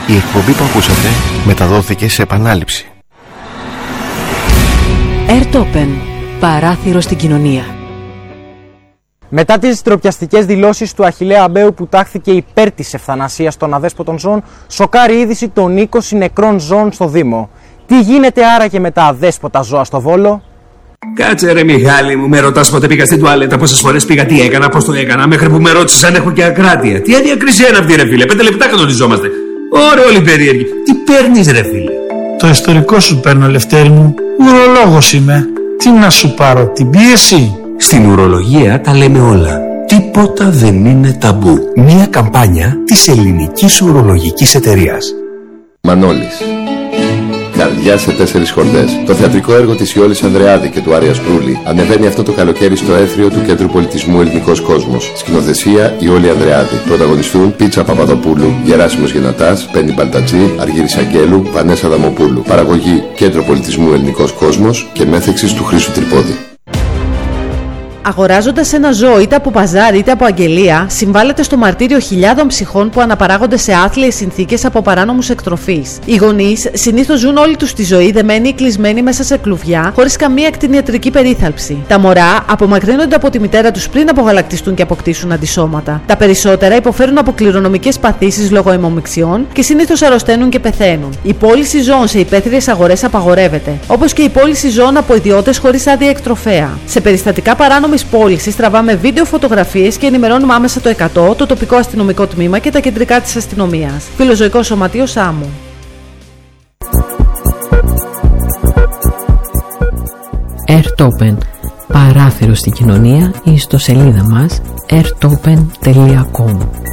Η εκπομπή που ακούσατε μεταδόθηκε σε επανάληψη. Airtopen. Παράθυρο στην κοινωνία. Μετά τις ντροπιαστικές δηλώσεις του Αχιλλέα Αμπέου που τάχθηκε υπέρ της ευθανασίας των αδέσποτων ζώων, σοκάρει είδηση των 20 νεκρών ζώων στο Δήμο. Τι γίνεται άραγε με τα αδέσποτα ζώα στο Βόλο? Κάτσε ρε Μιχάλη μου, με ρωτάς πότε πήγα στην τουαλέτα, πόσες φορές πήγα, τι έκανα, πώς το έκανα, μέχρι που με ρώτησες αν έχω και ακράτεια. Τι αδιακρισία είναι αυτή ρε φίλε, 5 λεπτά κανονιζόμαστε. Ωραία όλοι περίεργοι. Τι παίρνεις ρε φίλε? Το ιστορικό σου παίρνω, Λευτέρη μου. Ουρολόγος είμαι. Τι να σου πάρω, την πίεση? Στην ουρολογία τα λέμε όλα. Τίποτα δεν είναι ταμπού. Μια καμπάνια της Ελληνικής Ουρολογικής Εταιρείας. Μανώλης. Καρδιά σε 4 χορδές. Το θεατρικό έργο της Ιόλης Ανδρεάδη και του Άρια Σπρούλη ανεβαίνει αυτό το καλοκαίρι στο έθριο του Κέντρου Πολιτισμού Ελληνικός Κόσμος. Σκηνοθεσία Ιόλη Ανδρεάδη. Πρωταγωνιστούν Πίτσα Παπαδοπούλου, Γεράσιμος Γενατάς, Πέννη Μπαλτατζή, Αργύρης Αγγέλου, Βανέσα Δαμοπούλου. Παραγωγή Κέντρο Πολιτισμού Ελληνικός Κόσμος και μέθεξης του Χρήσου Τρυπόδη. Αγοράζοντας ένα ζώο είτε από παζάρι είτε από αγγελία, συμβάλλεται στο μαρτύριο χιλιάδων ψυχών που αναπαράγονται σε άθλιες συνθήκες από παράνομους εκτροφείς. Οι γονείς συνήθως ζουν όλη τους τη ζωή δεμένοι ή κλεισμένοι μέσα σε κλουβιά, χωρίς καμία κτηνιατρική περίθαλψη. Τα μωρά απομακρύνονται από τη μητέρα τους πριν απογαλακτιστούν και αποκτήσουν αντισώματα. Τα περισσότερα υποφέρουν από κληρονομικές παθήσεις λόγω αιμομιξιών και συνήθως αρρωσταίνουν και πεθαίνουν. Η πώληση ζώων σε υπαίθριες αγορές απαγορεύεται, όπως και η πώληση ζώων από ιδιώτες χωρίς άδεια εκτροφέα. Σε περιστατικά παράνομης πώλησης τραβάμε βίντεο, φωτογραφίες και ενημερώνουμε άμεσα το 100, το τοπικό αστυνομικό τμήμα και τα κεντρικά της αστυνομίας. Φιλοζωικό Σωματείο Σάμου. Airtopen. Παράθυρο στην κοινωνία. Η ιστοσελίδα μας airtopen.com.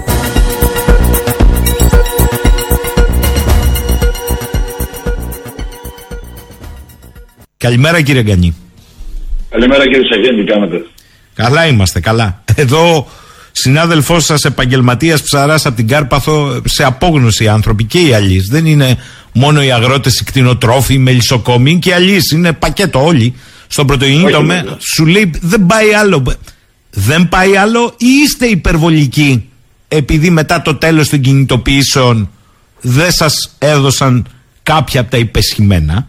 Καλημέρα κύριε Γκανή. Καλημέρα κύριε Σαγέντη, τι κάνετε? Καλά είμαστε, καλά. Εδώ συνάδελφός σας, επαγγελματίας ψαράς από την Κάρπαθο, σε απόγνωση άνθρωποι και οι αλείς. Δεν είναι μόνο οι αγρότες, οι κτηνοτρόφοι, οι μελισσοκόμοι και οι αλείς. Είναι πακέτο όλοι. Στον πρωτογενή τομέα σου λέει δεν πάει άλλο. Δεν πάει άλλο ή είστε υπερβολικοί επειδή μετά το τέλος των κινητοποιήσεων δεν σας έδωσαν κάποια από τα υπεσχημένα?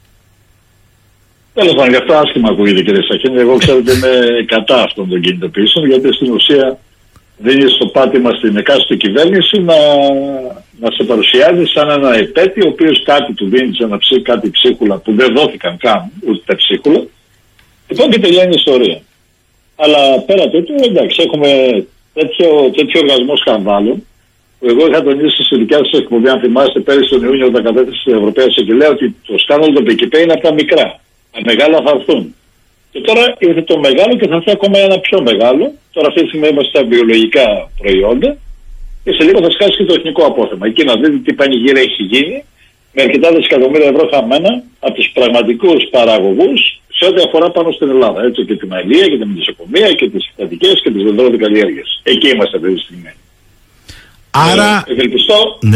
Τέλος πάντων, γι' αυτό άσχημα ακούγεται κύριε Σαχίνη. Εγώ ξέρω ότι είμαι κατά αυτών των κινητοποιήσεων, γιατί στην ουσία δίνει στο πάτημα στην εκάστοτε κυβέρνηση να σε παρουσιάζει σαν ένα επέτη, ο οποίος κάτι του δίνει κάτι ψίχουλα που δεν δόθηκαν καν ούτε τα ψίχουλα. Λοιπόν και τελειώνει η ιστορία. Αλλά πέρα από αυτό, εντάξει, έχουμε τέτοιο οργασμό σκανδάλων που εγώ είχα τονίσει στη δικιά σας εκπομπή, αν θυμάστε, πέρυσι τον Ιούνιο όταν κατέθεσε στην Ευρωπαϊκή Εισαγγελέα ότι το σκάνδαλο των ΠΚΠ είναι από τα μικρά. Τα μεγάλα θα έρθουν. Και τώρα ήρθε το μεγάλο και θα έρθει ακόμα ένα πιο μεγάλο. Τώρα αυτή τη στιγμή είμαστε στα βιολογικά προϊόντα και σε λίγο θα σκάσει και το εθνικό απόθεμα. Εκεί να δείτε τι πανηγύρι έχει γίνει με αρκετά δισεκατομμύρια ευρώ χαμένα από τους πραγματικούς παραγωγούς σε ό,τι αφορά πάνω στην Ελλάδα. Έτσι και την αλεία και την μελισσοκομεία και τις συστατικές και τις δεντρόδικαλλιέργειες. Εκεί είμαστε αυτή τη στιγμή. Άρα. Ευελπιστώ.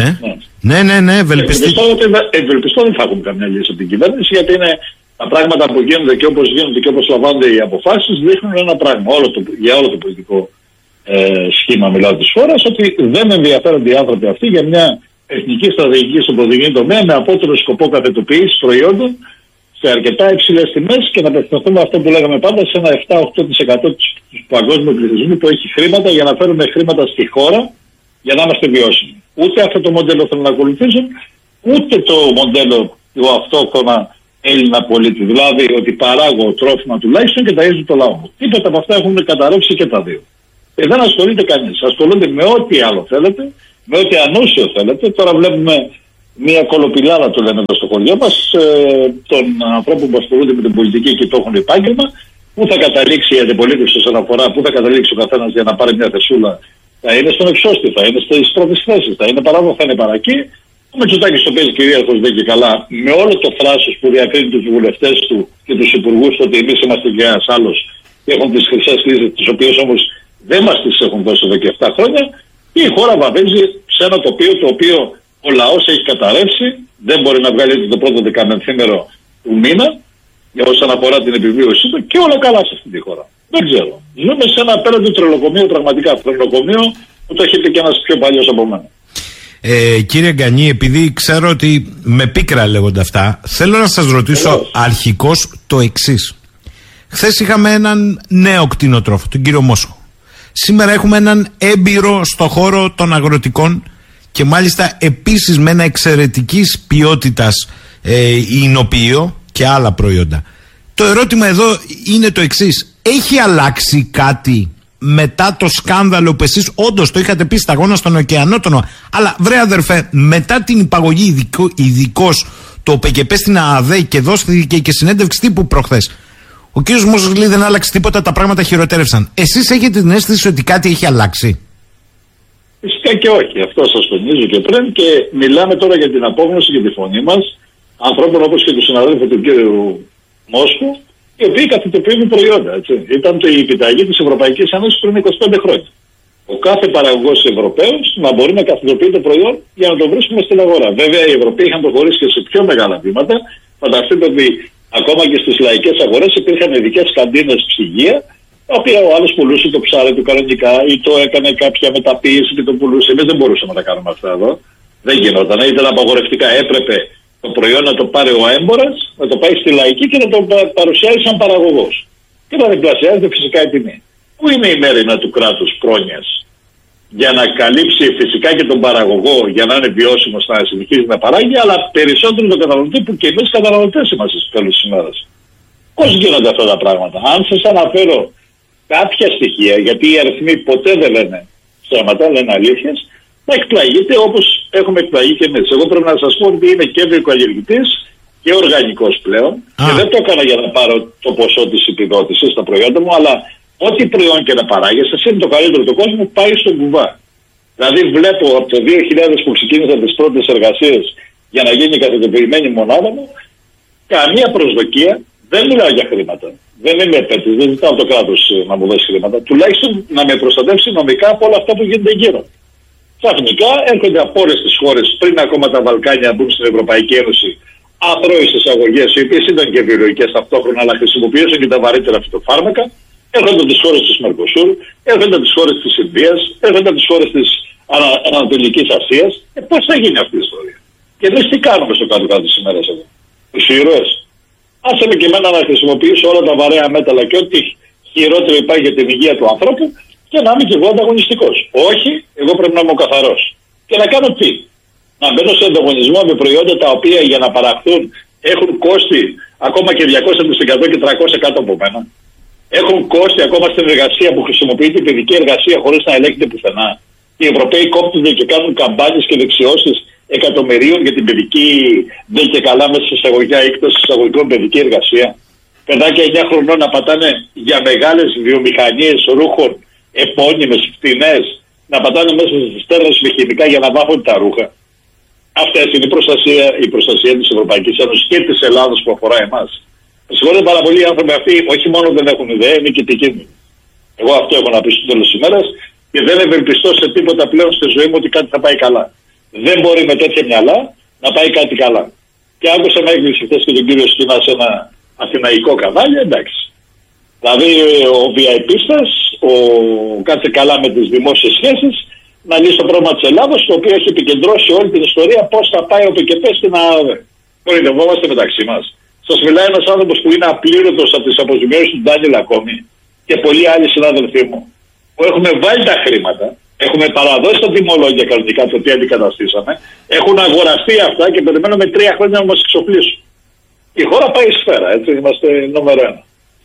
Ναι, ευελπιστώ δεν θα έχουμε καμιά λύση από την κυβέρνηση, γιατί είναι τα πράγματα που γίνονται και όπως γίνονται και όπως λαμβάνονται οι αποφάσεις δείχνουν ένα πράγμα. Για όλο το πολιτικό σχήμα, μιλάω της χώρας, ότι δεν ενδιαφέρονται οι άνθρωποι αυτοί για μια εθνική στρατηγική στον πρωτογενή τομέα με απότερο σκοπό καθετοποίησης προϊόντων σε αρκετά υψηλές τιμές και να απευθυνθούμε αυτό που λέγαμε πάντα σε ένα 7-8% του παγκόσμιου πληθυσμού που έχει χρήματα για να φέρουμε χρήματα στη χώρα για να είμαστε βιώσιμοι. Ούτε αυτό το μοντέλο θέλουν να ακολουθήσουν, ούτε το μοντέλο του αυτόχρονα Έλληνα πολίτη. Δηλαδή ότι παράγω τρόφιμα τουλάχιστον και ταΐζω το λαό μου. Τίποτα από αυτά έχουν καταρρεύσει και τα δύο. Δεν ασχολείται κανείς. Ασχολούνται με ό,τι άλλο θέλετε, με ό,τι ανούσιο θέλετε. Τώρα βλέπουμε μια κολοπηλάδα, το λέμε εδώ στο χωριό μας, των ανθρώπων που ασχολούνται με την πολιτική και το έχουν επάγγελμα. Πού θα καταλήξει η αντιπολίτευση όσον αφορά, πού θα καταλήξει ο καθένας για να πάρει μια θεσούλα? Θα είναι στον εξώστη, θα είναι στις πρώτες θέσεις, θα είναι παράδοξο, θα είναι παρακεί. Ο Μητσοτάκης το παίζει κυρίαρχος δεν και καλά, με όλο το θράσος που διακρίνει τους βουλευτές του και τους υπουργούς ότι εμείς είμαστε και ένας άλλος και έχουν τις χρυσές λύσεις, τις οποίες όμως δεν μας τις έχουν δώσει εδώ και 7 χρόνια. Και η χώρα βαδίζει σε ένα τοπίο το οποίο ο λαός έχει καταρρεύσει, δεν μπορεί να βγάλει το πρώτο δεκαμενθήμερο του μήνα για όσον αφορά την επιβίωσή του και όλα καλά σε αυτή τη χώρα. Δεν ξέρω. Ζούμε σε ένα απέραντο τρελοκομείο, πραγματικά τρελοκομείο, που το έχει πει και ένας πιο παλιός από μένα. Κύριε Γκανή, επειδή ξέρω ότι με πίκρα λέγονται αυτά, θέλω να σας ρωτήσω αρχικώς το εξής. Χθες είχαμε έναν νέο κτηνοτρόφο, τον κύριο Μόσχο. Σήμερα έχουμε έναν έμπειρο στο χώρο των αγροτικών και μάλιστα επίσης με ένα εξαιρετικής ποιότητας υνοποιείο και άλλα προϊόντα. Το ερώτημα εδώ είναι το εξής. Έχει αλλάξει κάτι μετά το σκάνδαλο που εσείς όντως το είχατε πει σταγόνα στον ωκεανότονο? Αλλά βρε αδερφέ, μετά την υπαγωγή ειδικώς το ΠΚΠ στην ΑΑΔ και δώστηκε και συνέντευξη τύπου προχθές, ο κύριος Μόσχος λέει δεν άλλαξε τίποτα, τα πράγματα χειροτέρευσαν. Εσείς έχετε την αίσθηση ότι κάτι έχει αλλάξει? Φυσικά και όχι. Αυτό σας τονίζω και πριν, και μιλάμε τώρα για την απόγνωση και τη φωνή μας ανθρώπων όπως και του συναδέλφου του κύριου Μόσχου, οι οποίοι καθητοποιούν προϊόντα. Έτσι. Ήταν η επιταγή της Ευρωπαϊκής Ένωσης πριν 25 χρόνια. Ο κάθε παραγωγός Ευρωπαίος να μπορεί να καθητοποιεί το προϊόν για να το βρίσκουμε στην αγορά. Βέβαια, οι Ευρωπαίοι είχαν προχωρήσει και σε πιο μεγάλα βήματα. Φανταστείτε ότι ακόμα και στις λαϊκές αγορές υπήρχαν ειδικές καντίνες ψυγεία, τα οποία ο άλλος πουλούσε το ψάρι του κανονικά ή το έκανε κάποια μεταποίηση και το πουλούσε. Εμείς δεν μπορούσαμε να τα κάνουμε αυτά εδώ. Δεν γινόταν. Ήταν απαγορευτικά. Έπρεπε το προϊόν να το πάρει ο έμπορας, να το πάει στη λαϊκή και να το παρουσιάσει σαν παραγωγός. Και να διπλασιάζεται φυσικά η τιμή. Πού είναι η μέριμνα του κράτους πρόνοιας για να καλύψει φυσικά και τον παραγωγό, για να είναι βιώσιμος να συνεχίζει να παράγει, αλλά περισσότερο τον καταναλωτή που και εμείς καταναλωτές είμαστε στο τέλος της ημέρας. Πώς γίνονται αυτά τα πράγματα? Αν σας αναφέρω κάποια στοιχεία, γιατί οι αριθμοί ποτέ δεν λένε ψέματα, λένε αλήθειες, να εκπλαγείτε όπως έχουμε εκπλαγεί και εμείς. Εγώ πρέπει να σας πω ότι είμαι και βιοκαλλιεργητής και οργανικός πλέον και δεν το έκανα για να πάρω το ποσό της επιδότησης στα προϊόντα μου, αλλά ό,τι προϊόν και να παράγεις, εσύ είναι το καλύτερο του κόσμου, πάει στον κουβά. Δηλαδή βλέπω από το 2000 που ξεκίνησα τις πρώτες εργασίες για να γίνει η καθετοποιημένη μονάδα μου, καμία προσδοκία, δεν μιλάω για χρήματα. Δεν είμαι επέτης, δεν ζητάω το κράτος να μου δώσει χρήματα. Τουλάχιστον να με προστατεύσει νομικά από όλα αυτά που γίνονται γύρω. Ξαφνικά έρχονται από όλες τις χώρες, πριν ακόμα τα Βαλκάνια μπουν στην Ευρωπαϊκή Ένωση, αθρώες εισαγωγές, οι οποίες ήταν και βιολογικές ταυτόχρονα, αλλά χρησιμοποιούσαν και τα βαρύτερα φυτοφάρμακα. Έρχονται από τις χώρες της Μερκοσούρ, έρχονται από τις χώρες της Ινδίας, έρχονται από τις χώρες της Ανατολικής Ασίας. Πώς θα γίνει αυτή η ιστορία? Και εμείς τι κάνουμε στο κάτω-κάτω της ημέρας εδώ? Τους ήρωες. Άσε με και εμένα να χρησιμοποιήσω όλα τα βαρέα μέταλλα και ό,τι χειρότερο υπάρχει για την υγεία του ανθρώπου και να είμαι και εγώ ανταγωνιστικός. Όχι, εγώ πρέπει να είμαι ο καθαρός. Και να κάνω τι? Να μπαίνω σε ανταγωνισμό με προϊόντα τα οποία για να παραχθούν έχουν κόστη ακόμα και 200% και 300% κάτω από μένα. Έχουν κόστη ακόμα στην εργασία που χρησιμοποιείται η παιδική εργασία χωρίς να ελέγχεται πουθενά. Οι Ευρωπαίοι κόπτονται και κάνουν καμπάνιες και δεξιώσεις εκατομμυρίων για την παιδική, δεν και καλά μέσα σε εισαγωγικά έκταση εισαγωγικών παιδική εργασία. Παιδάκια 9 χρονών να πατάνε για μεγάλες βιομηχανίες ρούχων, επώνυμες, φτηνές, να πατάνε μέσα στις στέρνες με χημικά για να βάφουν τα ρούχα. Αυτές είναι η προστασία της Ευρωπαϊκής Ένωσης και της Ελλάδας που αφορά εμάς. Συγχωρείτε πάρα πολύ, οι άνθρωποι αυτοί όχι μόνο δεν έχουν ιδέα, είναι και επικίνδυνοι. Εγώ αυτό έχω να πει στο τέλος της ημέρας και δεν ευελπιστώ σε τίποτα πλέον στη ζωή μου ότι κάτι θα πάει καλά. Δεν μπορεί με τέτοια μυαλά να πάει κάτι καλά. Και άκουσα με έκπληξη χθες και τον κύριο Σκηνά σε ένα αθηναϊκό κανάλι, εντάξει. Δηλαδή ο VIP-στας, κάτσε καλά με τις δημόσιες σχέσεις, να λύσει το πρόβλημα της Ελλάδας, το οποίο έχει επικεντρώσει όλη την ιστορία πώς θα πάει ο ΠΚΠ στην ΑΑΔ. Κορυδευόμαστε μεταξύ μας. Σας μιλάει ένας άνθρωπος που είναι απλήρωτος από τις αποζημιώσεις του Ντάνιελ ακόμη και πολλοί άλλοι συνάδελφοί μου που έχουμε βάλει τα χρήματα, έχουμε παραδώσει τα τιμολόγια κανονικά το τι αντικαταστήσαμε, έχουν αγοραστεί αυτά και περιμένουμε 3 χρόνια να μας εξοπλίσουν. Η χώρα πάει σφαίρα, έτσι, είμαστε νούμερο 1.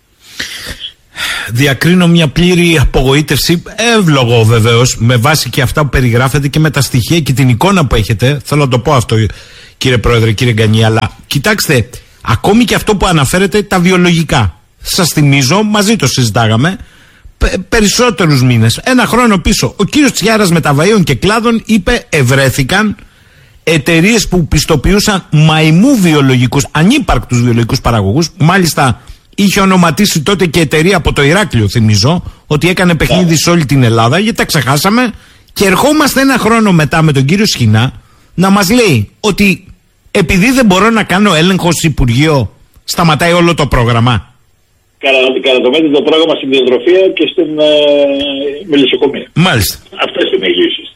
Διακρίνω μια πλήρη απογοήτευση, εύλογο βεβαίως, με βάση και αυτά που περιγράφετε και με τα στοιχεία και την εικόνα που έχετε. Θέλω να το πω αυτό, κύριε Πρόεδρε, κύριε Γκανή, αλλά κοιτάξτε, ακόμη και αυτό που αναφέρετε, τα βιολογικά. Σας θυμίζω, μαζί το συζητάγαμε, περισσότερους μήνες, 1 χρόνο πίσω, ο κύριος Τσιάρας Μεταβαΐων και Κλάδων είπε ευρέθηκαν εταιρείες που πιστοποιούσαν μαϊμού βιολογικούς, ανύπαρκτους βιολογικούς παραγωγούς. Μάλιστα είχε ονοματίσει τότε και εταιρεία από το Ηράκλειο, θυμίζω, ότι έκανε παιχνίδι σε όλη την Ελλάδα, γιατί τα ξεχάσαμε. Και ερχόμαστε 1 χρόνο μετά με τον κύριο Σχοινά να μας λέει ότι επειδή δεν μπορώ να κάνω έλεγχο στο Υπουργείο, σταματάει όλο το πρόγραμμα. Κατατομέται το πρόγραμμα στην διατροφία και στην μελισσοκομεία. Μάλιστα. Αυτές είναι οι λύσεις.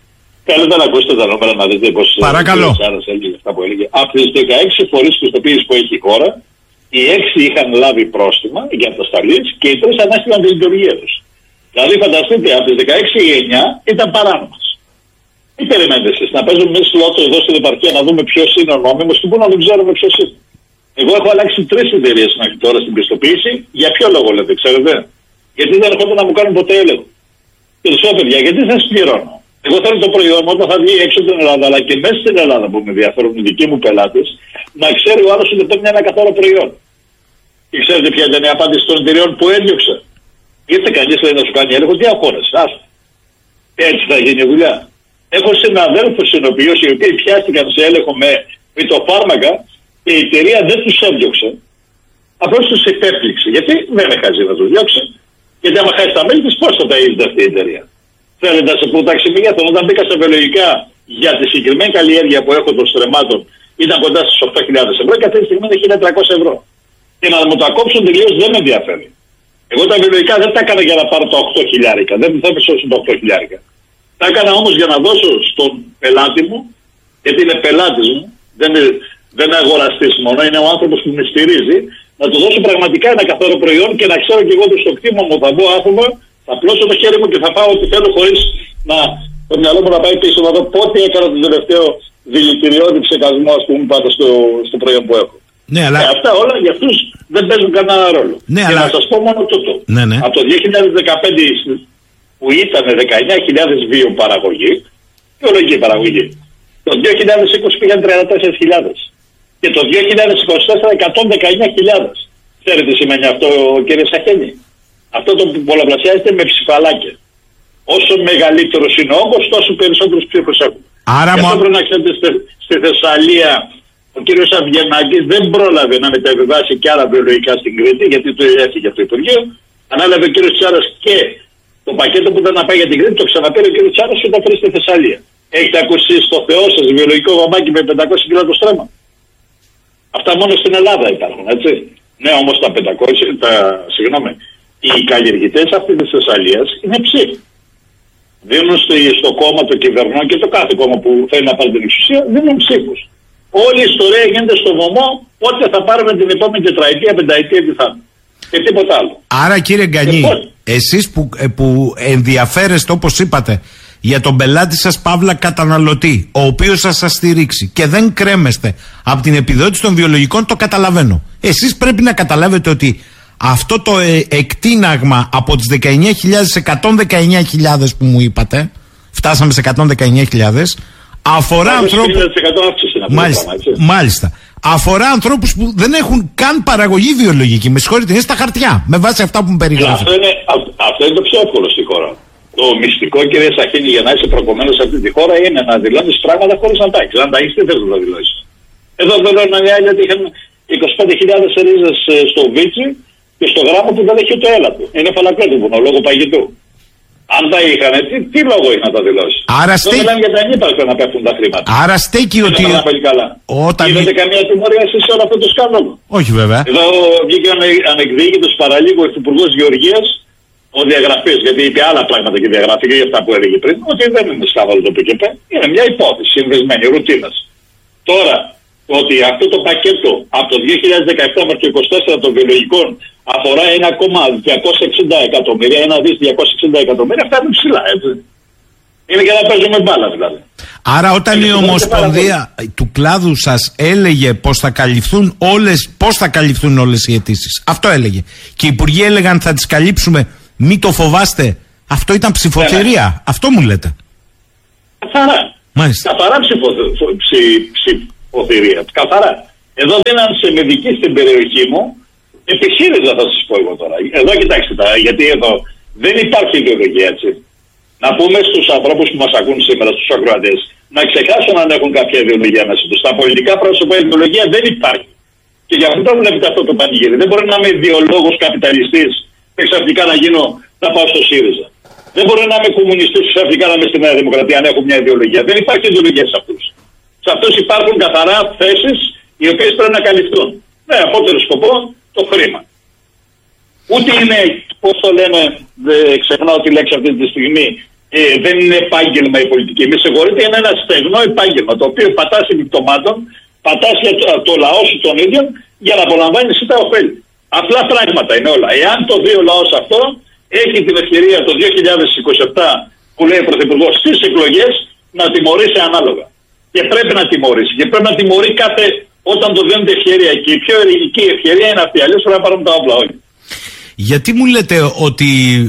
Θέλετε να ακούσετε τα νούμερα να δείτε πώς. Παρακαλώ. Αυτά που έλεγε. Από τις 16 φορείς πιστοποίησης που έχει η χώρα, οι 6 είχαν λάβει πρόστιμα για ατασταλείς και οι 3 ανάστηλαν τη λειτουργία τους. Δηλαδή, φανταστείτε, από τις 16 οι 9 ήταν παράνομες. Τι περιμένετε εσείς, να παίζουμε εμείς λότο εδώ στην επαρχία να δούμε ποιος είναι ο νόμιμος και πού να δεν ξέρουμε ποιος είναι. Εγώ έχω αλλάξει 3 εταιρείες μέχρι τώρα στην πιστοποίηση. Για ποιο λόγο λέτε, ξέρετε? Γιατί δεν έρχονται να μου κάνουν ποτέ έλεγχο. Και τους λέω, παιδιά, γιατί θα σας πληρώνω? Εγώ θέλω το προϊόν όταν θα βγει έξω από την Ελλάδα, αλλά και μέσα στην Ελλάδα που με ενδιαφέρουν οι δικοί μου πελάτες, να ξέρει ο άλλος ότι παίρνει ένα καθαρό προϊόν. Και ξέρετε ποια ήταν η απάντηση των εταιρεών που έδιωξα? Ήρθε κανείς λέει να σου κάνει έλεγχο, τι αγχώνεσαι, άστα. Έτσι θα γίνει η δουλειά. Έχω συναδέλφους οι οποίοι πιάστηκαν σε έλεγχο με φυτοφάρμακα και η εταιρεία δεν τους έδιωξε. Απλώς τους επέπληξε. Γιατί δεν με χάζει να τους διώξει? Γιατί άμα χάσει τα μέλη της, πώς θα τα είδε αυτή η εταιρεία? Θέλετε να σε πω τα ξεμιγέθων? Όταν μπήκα σε βιολογικά για τη συγκεκριμένη καλλιέργεια που έχω των στρεμμάτων, ήταν κοντά στις 8.000 ευρώ και αυτή τη στιγμή είναι 1.300 ευρώ. Και να μου τα κόψουν τελείως δεν με ενδιαφέρει. Εγώ τα βιολογικά δεν τα έκανα για να πάρω τα 8.000. Δεν θα πεσώσουν τα 8.000. Τα έκανα όμως για να δώσω στον πελάτη μου, γιατί είναι πελάτης μου, δεν είναι αγοραστής μόνο, είναι ο άνθρωπος που με στηρίζει, να του δώσω πραγματικά ένα καθαρό προϊόν και να ξέρω και εγώ ότι στο κτήμα μου θα μπω άφημα, θα πλώσω το χέρι μου και θα πάω ό,τι θέλω χωρίς να το μυαλό μου να πάει πίσω να δω πότε έκανα τον τελευταίο δηλητηριώδη ψεκασμό, ας πούμε, πάντα στο προϊόν που έχω. Ναι, αλλά... αυτά όλα για αυτούς δεν παίζουν κανένα ρόλο. Ναι, και αλλά... να σας πω μόνο τούτο. Ναι, ναι. Από το 2015 που ήταν 19.000 βιοπαραγωγή, βιολογική παραγωγή, το 2020 πήγαν 34.000 και το 2024 119.000. Ξέρετε τι σημαίνει αυτό, κύριε Σαχένη? Αυτό το πολλαπλασιάζεται με ψηφαλάκια. Όσο μεγαλύτερος είναι ο όγκος, τόσο περισσότερους ψήφους έχουν. Άρα και αυτό πρέπει να ξέρετε, στη Θεσσαλία ο κύριος Αυγενάκης δεν πρόλαβε να μεταβιβάσει και άλλα βιολογικά στην Κρήτη, γιατί το έφυγε από το Υπουργείο. Ανάλαβε ο κύριος Τσάρας και το πακέτο που ήταν να πάει για την Κρήτη, το ξαναπήρε ο κύριος Τσάρας και το έφερε στη Θεσσαλία. Έχετε ακούσει στο Θεό σας βιολογικό βαμάκι με 500 κιλά το στρέμμα? Αυτά μόνο στην Ελλάδα υπάρχουν, έτσι. Ναι, όμως οι καλλιεργητές αυτή της Θεσσαλίας είναι ψήφοι. Δίνουν στο κόμμα το κυβερνό και το κάθε κόμμα που θέλει να πάρει την εξουσία, δίνουν ψήφους. Όλη η ιστορία γίνεται στο βωμό πότε θα πάρουμε την επόμενη τετραετία, πενταετία, τι θα είναι. Και τίποτα άλλο. Άρα κύριε Γκανή, εσείς που ενδιαφέρεστε όπως είπατε για τον πελάτη σας παύλα καταναλωτή, ο οποίος θα σας στηρίξει και δεν κρέμεστε από την επιδότηση των βιολογικών, το καταλαβαίνω. Εσείς πρέπει να καταλάβετε ότι αυτό το εκτείναγμα από τις 19.000 σε 119.000 που μου είπατε, φτάσαμε σε 119.000, αφορά ανθρώπους. Μάλιστα. Αφορά ανθρώπους που δεν έχουν καν παραγωγή βιολογική. Με συγχωρείτε, είναι στα χαρτιά. Με βάση αυτά που μου περιγράφετε. Αυτό είναι το πιο εύκολο στη χώρα. Το μυστικό, κύριε Σαχίνη, για να είσαι προκομμένος σε αυτή τη χώρα είναι να δηλώνεις πράγματα χωρίς να τα έχεις. Αν τα έχεις, τι θες να τα δηλώσεις? Εδώ δηλώνουν οι άλλοι ότι είχαν 25.000 ρίζες στο Βίτσι και στο γράμμα που δεν έχει ούτε έλατο. Είναι φαλακρότυπο, λόγω παγιτού. Αν τα είχαν, τι λόγο έχει να τα δηλώσει? Άρα δεν μιλάνε για τα ανύπαρκτα να πέφτουν τα χρήματα. Άρα στέκει ότι. Όταν... Είδατε καμία τιμωρία εσείς σε όλο αυτό το σκάνδαλο? Όχι βέβαια. Εδώ βγήκε ανεκδίκητος παραλίγο ο Υπουργός Γεωργίας, ο διαγραφής, γιατί είπε άλλα πράγματα και διαγραφή για αυτά που έλεγε πριν, ότι δεν είναι σκάνδαλο το ΠΚΠ, είναι μια υπόθεση συνδεσμένη, ρουτίνας. Τώρα, ότι αυτό το πακέτο από το 2017 μέχρι το 2024 των βιολογικών αφορά 1,260 εκατομμύρια, 1,260 εκατομμύρια, αυτά είναι ψηλά, έτσι. Είναι για να παίζουμε μπάλα δηλαδή. Άρα όταν η Ομοσπονδία του κλάδου σας έλεγε πώς θα καλυφθούν όλες οι αιτήσεις, αυτό έλεγε. Και οι υπουργοί έλεγαν θα τις καλύψουμε, μην το φοβάστε. Αυτό ήταν ψηφοθερία. Ναι. Αυτό μου λέτε. Καθαρά. Μάλιστα. Καθαρά ψηφοθερία. Καθαρά. Εδώ δίναν σε μεδική στην περιοχή μου, επιχείρηζα θα σας πω εγώ τώρα. Εδώ κοιτάξτε τα, γιατί εδώ δεν υπάρχει ιδεολογία, έτσι. Να πούμε στους ανθρώπους που μας ακούν σήμερα, στους ακροατές, να ξεχάσουν αν έχουν κάποια ιδεολογία μέσα τους. Στα πολιτικά πρόσωπα η ιδεολογία δεν υπάρχει. Και για αυτό βλέπετε αυτό το πανηγύρι. Δεν μπορεί να είμαι ιδεολόγος καπιταλιστής και ξαφνικά να πάω στο ΣΥΡΙΖΑ. Δεν μπορεί να είμαι κομμουνιστής και ξαφνικά να είμαι στη Νέα Δημοκρατία αν έχω μια ιδεολογία. Δεν υπάρχει ιδεολογία σε αυτούς. Σε αυτούς υπάρχουν καθαρά θέσεις οι οποίες πρέπει να καλυφθούν. Με απότερο σκοπό το χρήμα. Ούτε είναι, πώς το λένε, ξεχνάω τη λέξη αυτή τη στιγμή, δεν είναι επάγγελμα η πολιτική. Με συγχωρείτε, είναι ένα στεγνό επάγγελμα το οποίο πατάς επιπτωμάτων, πατάς για το λαό σου τον ίδιο για να απολαμβάνει εσύ τα ωφέλη. Απλά πράγματα είναι όλα. Εάν το δει ο λαός αυτό, έχει την ευκαιρία το 2027 που λέει ο Πρωθυπουργός στις εκλογές να τιμωρήσει ανάλογα. Και πρέπει να τιμωρήσει. Και πρέπει να τιμωρεί κάθε όταν του δίνεται ευκαιρία. Και η πιο ελληνική ευκαιρία είναι αυτή. Αλλιώς πρέπει να πάρουν τα όπλα όλοι. Γιατί μου λέτε ότι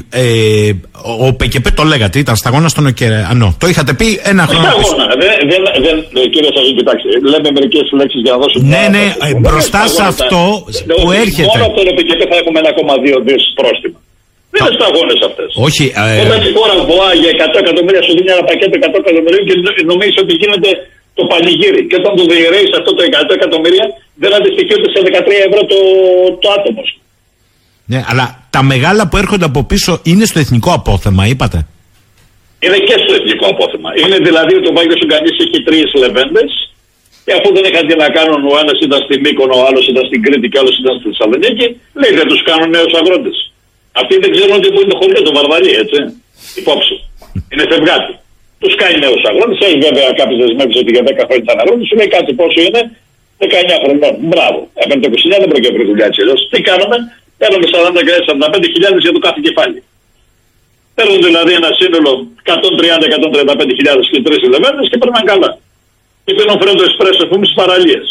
ο ΠΚΠ το λέγατε, ήταν σταγόνα στον ωκεανό. Το είχατε πει ένα χρόνο. Σταγόνα. Κύριε Σαγή, κοιτάξτε. Λέμε μερικές λέξεις για να δώσουμε. Ναι, μπροστά σε αυτό που έρχεται. Μόνο από τον ΠΚΠ θα έχουμε 1,2 δις πρόστιμα. Δεν είναι σταγόνες αυτές. Όχι. Όταν η χώρα ΒΟΑ για 100 εκατομμύρια σου δίνει ένα πακέτο 100 εκατομμυρίων και νομίζει ότι γίνεται το πανηγύρι. Και όταν του διαιρέει αυτό το 100 εκατομμύρια, δεν αντιστοιχεί ούτε σε 13 ευρώ το άτομο. Ναι, αλλά τα μεγάλα που έρχονται από πίσω είναι στο εθνικό απόθεμα, είπατε. Είναι και στο εθνικό απόθεμα. Είναι δηλαδή ότι ο Βάγγελος Ουγγανής έχει 3 λεβέντες και αφού δεν είχαν τι να κάνουν, ο ένας ήταν στην Μύκονο, ο άλλος ήταν στην Κρήτη και ο άλλος ήταν στη Θεσσαλονίκη, λέει δεν τους κάνουν νέους αγρότες. Αυτοί δεν ξέρουν ότι είναι το χωριό, το Βαρβαρί, έτσι. Υπόψη. Είναι φευγάτη. Τους κάνει νέους αγρότες. Έχει βέβαια κάποιες δεσμεύσεις ότι για 10 χρόνια ήταν αγρότες. Σου λέει κάτι πόσο είναι, 19 χρονών. Μπράβο. Έπαιρνε το 29, δεν πρόκειται να βρει δουλειά έτσι. Τι κάνουμε, παίρνουμε 45.000 για το κάθε κεφάλι. Παίρνουν δηλαδή ένα σύνολο 130-135.000 και 3 λεβέντες και παίρνουν καλά. Και παίρνουν φρέντο εσπρέσο πούμε στις παραλίες.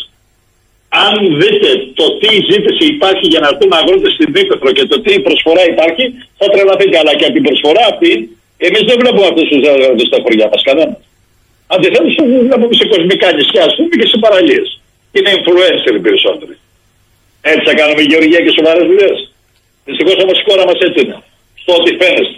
Αν δείτε το τι ζήτηση υπάρχει για να έρθουν αγρότες στην Δίκοθρο και το τι προσφορά υπάρχει, θα τρελαθείτε. Αλλά και από την προσφορά αυτή, εμείς δεν βλέπουμε αυτούς τους αγρότες στα χωριά μας κανένα. Αντιθέτως, το βλέπουμε σε κοσμικά νησιά, ας πούμε, και σε παραλίες. Είναι influencer οι περισσότεροι. Έτσι θα κάνουμε γεωργία και σοβαρές δουλειές. Δυστυχώς όμως η χώρα μας έτσι είναι. Στο ότι φαίνεστε.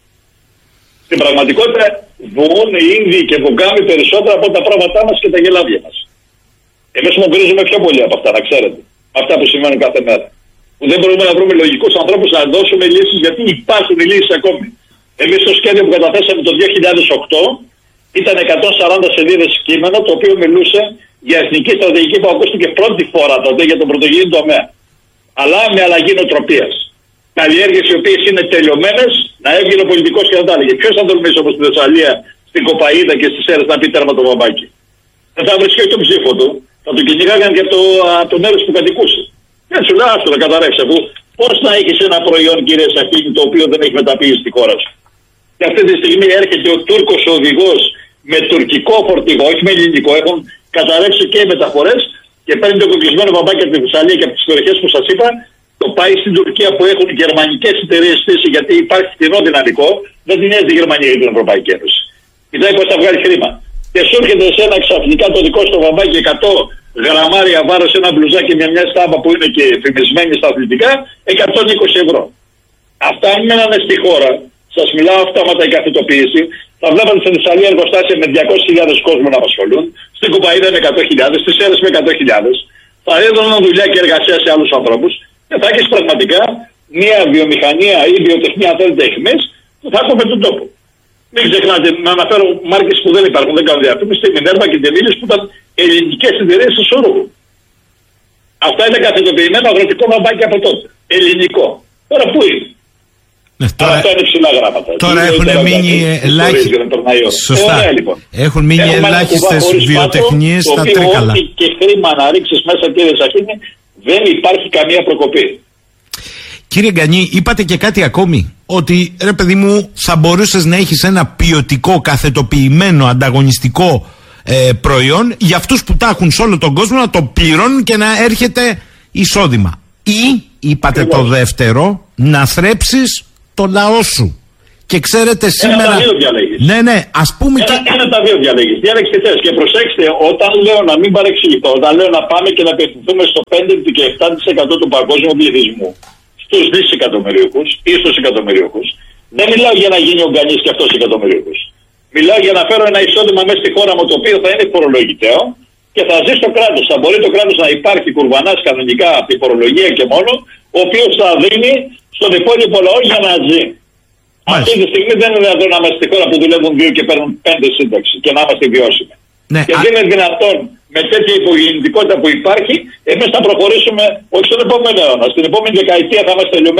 Στην πραγματικότητα, βγουν οι Ίνδιοι και Βουγκάμοι περισσότερα από τα πρόβατά μας και τα γελάδια μας. Εμείς μογκρίζουμε πιο πολύ από αυτά, να ξέρετε. Αυτά που συμβαίνουν κάθε μέρα. Που δεν μπορούμε να βρούμε λογικούς ανθρώπους να δώσουμε λύσεις, γιατί υπάρχουν οι λύσεις ακόμη. Εμείς το σχέδιο που καταθέσαμε το 2008 ήταν 140 σελίδες κείμενο, το οποίο μιλούσε για εθνική στρατηγική που ακούστηκε πρώτη φορά τότε για τον πρωτογενή τομέα. Αλλά με αλλαγή νοοτροπίας. Καλλιέργειες οι οποίες είναι τελειωμένες, να έβγαινε ο πολιτικός και να τα έλεγε. Ποιος θα τολμήσει όπως στη Θεσσαλία, στην Κοπαΐδα και στις Σέρρες να πει τέρμα το βαμπάκι. Δεν θα βρίσκει τον ψήφο του, θα του κυνηγάγαν και από το μέρος που κατοικούσε. Και σου λέει, άστο να καταρρεύσει, αφού πώς να έχεις ένα προϊόν, κύριε Σαχίνη, το οποίο δεν έχει μεταποίησει στη χώρα σου. Και αυτή τη στιγμή έρχεται ο Τούρκος οδηγός με τουρκικό φορτηγό, όχι με ελληνικό, έχουν καταρρεύσει και οι μεταφορές και παίρνει το κοκλεισμένο βαμπάκι από τη Θεσσαλία και από τις περιοχές που σας είπα, το πάει στην Τουρκία που έχουν οι γερμανικές εταιρείες στήσει, γιατί υπάρχει φθηνό δυναμικό, δεν την νοιάζει η Γερμανία για την Ευρωπαϊκή Ένωση. Κοιτάει πώς θα βγάλει χρήμα. Και σου έρχεται σε ένα ξαφνικά το δικό στο βαμπάκι 100 γραμμάρια βάρος, ένα μπλουζάκι με μια στάμπα που είναι και φημισμένη στα αθλητικά, 120 ευρώ. Αυτά αν μένανε στη χώρα, σας μιλάω αυτόματα η καθητοποίηση, θα βλέπατε στην Θεσσαλία εργοστάσια με 200.000 κόσμο να απασχολούν, στην Κοπαΐδα με 100.000, στις Σέρρες με 100.000, θα έδωναν δουλειά και εργασία σε άλλους ανθρώπους και θα έχεις πραγματικά μια βιομηχανία ή βιοτεχνία, αν θέλετε, εχμής, που θα έχουμε τον τόπο. Μην ξεχνάτε να αναφέρω μάρκες που δεν υπάρχουν, δεν κάνουν διαφήμιση, τη Μινέρβα και Ντεμίλης που ήταν ελληνικές εταιρείες του Σόρουγου. Αυτά είναι καθητοποιημένο αγροτικό βαμπάκι από τότε. Ελληνικό. Τώρα πού είναι. Αυτά είναι ψηλά γράμματα. Τώρα έχουν μείνει Σωστά. Λοιπόν. Έχουν μείνει ελάχιστες βιοτεχνίες στα Τρίκαλα. Ό,τι και χρήμα να ρίξεις μέσα, κύριε Σαχίνη, δεν υπάρχει καμία προκοπή. Κύριε Γκανή, είπατε και κάτι ακόμη. Ότι ρε παιδί μου, θα μπορούσες να έχεις ένα ποιοτικό, καθετοποιημένο, ανταγωνιστικό προϊόν για αυτούς που τα έχουν σε όλο τον κόσμο να το πληρώνουν και να έρχεται εισόδημα. Ή, είπατε το δεύτερο, να θρέψεις το λαό σου. Και ξέρετε σήμερα. Ένα τα δύο διαλέγεις. Ναι, ας πούμε. Ένα τα δύο διαλέγεις. Διάλεξε θες. Και προσέξτε, όταν λέω να μην παρεξηγηθώ, όταν λέω να πάμε και να απευθυνθούμε στο 5 και 7% του παγκόσμιου πληθυσμού, στους δισεκατομμυρίοικους ή στους εκατομμυρίοικους, δεν μιλάω για να γίνει ο Γκανής και αυτός εκατομμυρίοικος. Μιλάω για να φέρω ένα εισόδημα μέσα στη χώρα μου το οποίο θα είναι φορολογητέο και θα ζει στο κράτος. Θα μπορεί το κράτος να υπάρχει κουρβανάς κανονικά από τη φορολογία και μόνο, ο οποίος θα δίνει στον υπόλοιπο λαό για να ζει. Αυτή τη στιγμή δεν είναι δυνατόν να είμαστε στη χώρα που δουλεύουν 2 και παίρνουν 5 σύνταξη και να είμαστε βιώσιμοι. Ναι, και δεν είναι δυνατόν με τέτοια υπογεννητικότητα που υπάρχει, εμείς θα προχωρήσουμε όχι στον επόμενο αιώνα. Στην επόμενη δεκαετία θα είμαστε τελειωμένοι.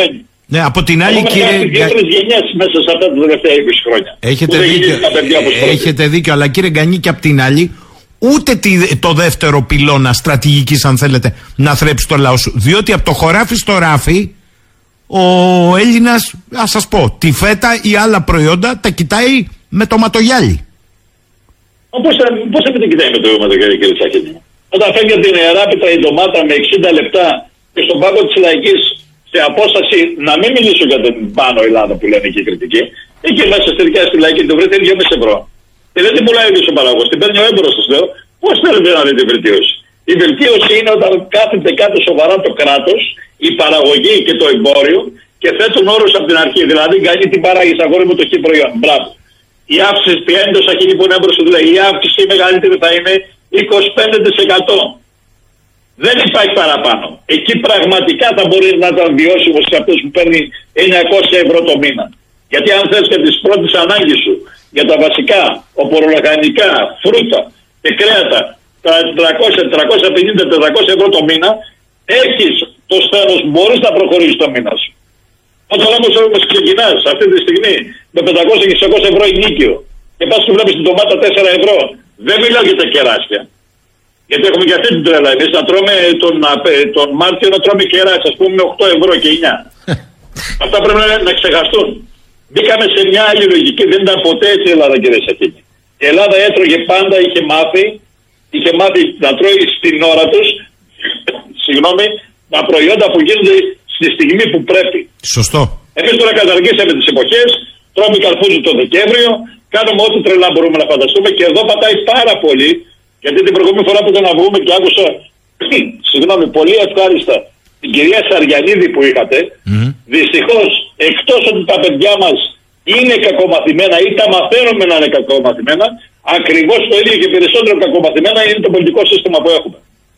Ναι, από την άλλη, κύριε. Έχουμε δύο-τρεις γενιές μέσα σε αυτά τα τελευταία 20 χρόνια. Έχετε δίκιο, αλλά κύριε Γκανή, και από την άλλη, ούτε το δεύτερο πυλώνα στρατηγικής, αν θέλετε, να θρέψει το λαό σου. Διότι από το χωράφι στο ράφι, ο Έλληνας, ας σας πω, τη φέτα ή άλλα προϊόντα τα κοιτάει με το ματογιάλι. Πώς θα μην την κοιτάει με το ματογιάλι, κύριε Τσαχίνη? Όταν φεύγει από την Ιεράπετρα η ντομάτα με 60 λεπτά και στον πάγκο της Λαϊκής σε απόσταση, να μην μιλήσω για την Πάνω Ελλάδα που λένε και οι κριτικοί, εκεί μέσα στη δικιά στη Λαϊκή την βρείτε 2,5 ευρώ. Και δεν την πουλάει ο παραγωγός, την παίρνει ο έμπορος, σας λέω. Πώς θέλετε να δείτε βελτίωση? Η βελτίωση είναι όταν κάθεται κάτω σοβαρά το κράτος, η παραγωγή και το εμπόριο και θέτουν όρους από την αρχή. Δηλαδή, κάνει την παράγει αγόρι μου το χι προϊόν. Μπράβο. Η αύξηση πιάνει το σαχίνι που είναι έμπρος του, λέει. Η αύξηση μεγαλύτερη θα είναι 25%. Δεν υπάρχει παραπάνω. Εκεί πραγματικά θα μπορεί να ήταν βιώσιμο σε αυτούς που παίρνει 900 ευρώ το μήνα. Γιατί αν θες και τις πρώτες ανάγκες σου για τα βασικά, οπορολαχανικά, φρούτα και κρέατα, τα 350-400 ευρώ το μήνα, έχεις το στένος, μπορείς να προχωρήσεις το μήνα σου. Όταν όμως ξεκινάς αυτή τη στιγμή με 500-600 ευρώ ενίκιο και πας και βλέπεις την ντομάτα 4 ευρώ, δεν μιλάω για τα κεράσια. Γιατί έχουμε και αυτή την τρέλα. Εμείς να τρώμε τον Μάρτιο να τρώμε κεράσια, ας πούμε, με 8 ευρώ και 9. Αυτά πρέπει να ξεχαστούν. Μπήκαμε σε μια άλλη λογική, δεν ήταν ποτέ έτσι η Ελλάδα, κύριε Σαχίνη. Η Ελλάδα έτρωγε πάντα, είχε μάθει να τρώει στην ώρα τους, τα προϊόντα που γίνονται στη στιγμή που πρέπει. Σωστό. Εμείς τώρα καταργήσαμε τις εποχές, τρώμε καρπούζι το Δεκέμβριο, κάνουμε ό,τι τρελά μπορούμε να φανταστούμε και εδώ πατάει πάρα πολύ, γιατί την προηγούμενη φορά που ήταν να βγούμε και άκουσα, πολύ ευχάριστα, την κυρία Σαριανίδη που είχατε, δυστυχώς, εκτός ότι τα παιδιά μας είναι κακομαθημένα ή τα μαθαίνουμε να είναι κακομαθημένα, ακριβώς το ίδιο και περισσότερο κακομαθημένα είναι το πολιτικό σύστημα που έχουμε.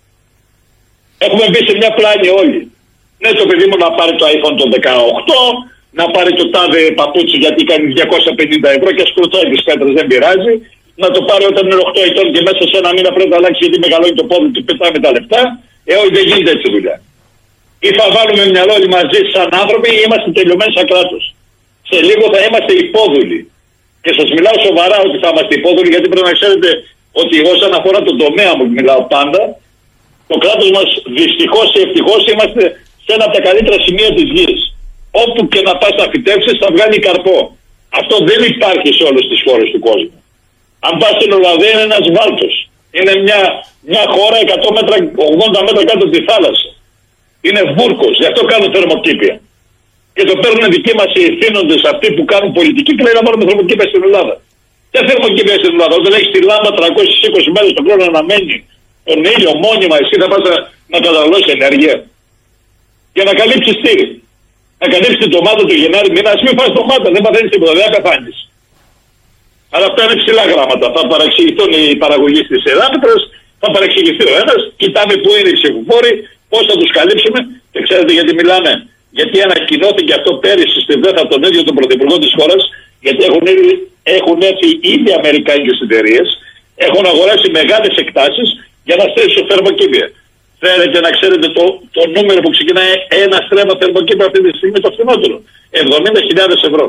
Έχουμε μπει σε μια πλάνη όλοι. Ναι, το παιδί μου να πάρει το iPhone το 18, να πάρει το τάδε παπούτσι γιατί κάνει 250 ευρώ και σκουρτσάει τις πέτρες, δεν πειράζει. Να το πάρει όταν είναι 8 ετών και μέσα σε ένα μήνα πρέπει να αλλάξει γιατί μεγαλώνει το πόδι του, πετάμε τα λεφτά. Όχι, δεν γίνεται έτσι δουλειά. Ή θα βάλουμε μυαλό όλοι μαζί σαν άνθρωποι ή είμαστε τελειωμένοι σαν κράτος. Σε λίγο θα είμαστε υπόδουλοι. Και σας μιλάω σοβαρά ότι θα είμαστε υπόδουλοι, γιατί πρέπει να ξέρετε ότι όσον αφορά τον τομέα μου που μιλάω πάντα, το κράτος μας δυστυχώς ή ευτυχώς είμαστε σε ένα από τα καλύτερα σημεία της γης. Όπου και να πας να φυτέψεις θα βγάλει καρπό. Αυτό δεν υπάρχει σε όλες τις χώρες του κόσμου. Αν πας στην Ολλανδία είναι ένας βάλτος. Είναι μια χώρα 100 μέτρα, 80 μέτρα κάτω από τη θάλασσα. Είναι βούρκος, γι' αυτό κάνουν θερμοκήπια. Και το παίρνουν δικοί μας οι ευθύνοντες αυτοί που κάνουν πολιτική και λένε να βάλουμε θερμοκήπια στην Ελλάδα. Τι θερμοκήπια στην Ελλάδα? Όταν έχεις τη λάμπα 320 μέρες τον χρόνο να μένει τον ήλιο μόνιμα, εσύ θα πας να καταναλώσεις ενέργεια. Για να καλύψεις τι? Να καλύψεις την ντομάτα του Γενάρη μήνα, ας μην φας ντομάτα, δεν παθαίνεις τίποτα, δεν θα πεθάνεις. Αλλά αυτά είναι ψηλά γράμματα. Θα παραξηγηθούν οι παραγωγοί της Ιεράπετρας, θα παραξηγηθεί ο ένας, κοιτάμε πού είναι οι ψηφοφόροι, πώς θα τους καλύψουμε και ξέρετε γιατί μιλάμε. Γιατί ανακοινώθηκε αυτό πέρυσι στη ΔΕΘΑ τον ίδιο τον πρωθυπουργό της χώρας, γιατί έχουν έρθει ήδη αμερικάνικες εταιρείες, έχουν αγοράσει μεγάλες εκτάσεις για να στρέψουν θερμοκήπια. Θέλετε να ξέρετε το νούμερο που ξεκινάει ένα στρέμμα θερμοκήπια αυτή τη στιγμή το φθηνότερο? 70.000 ευρώ.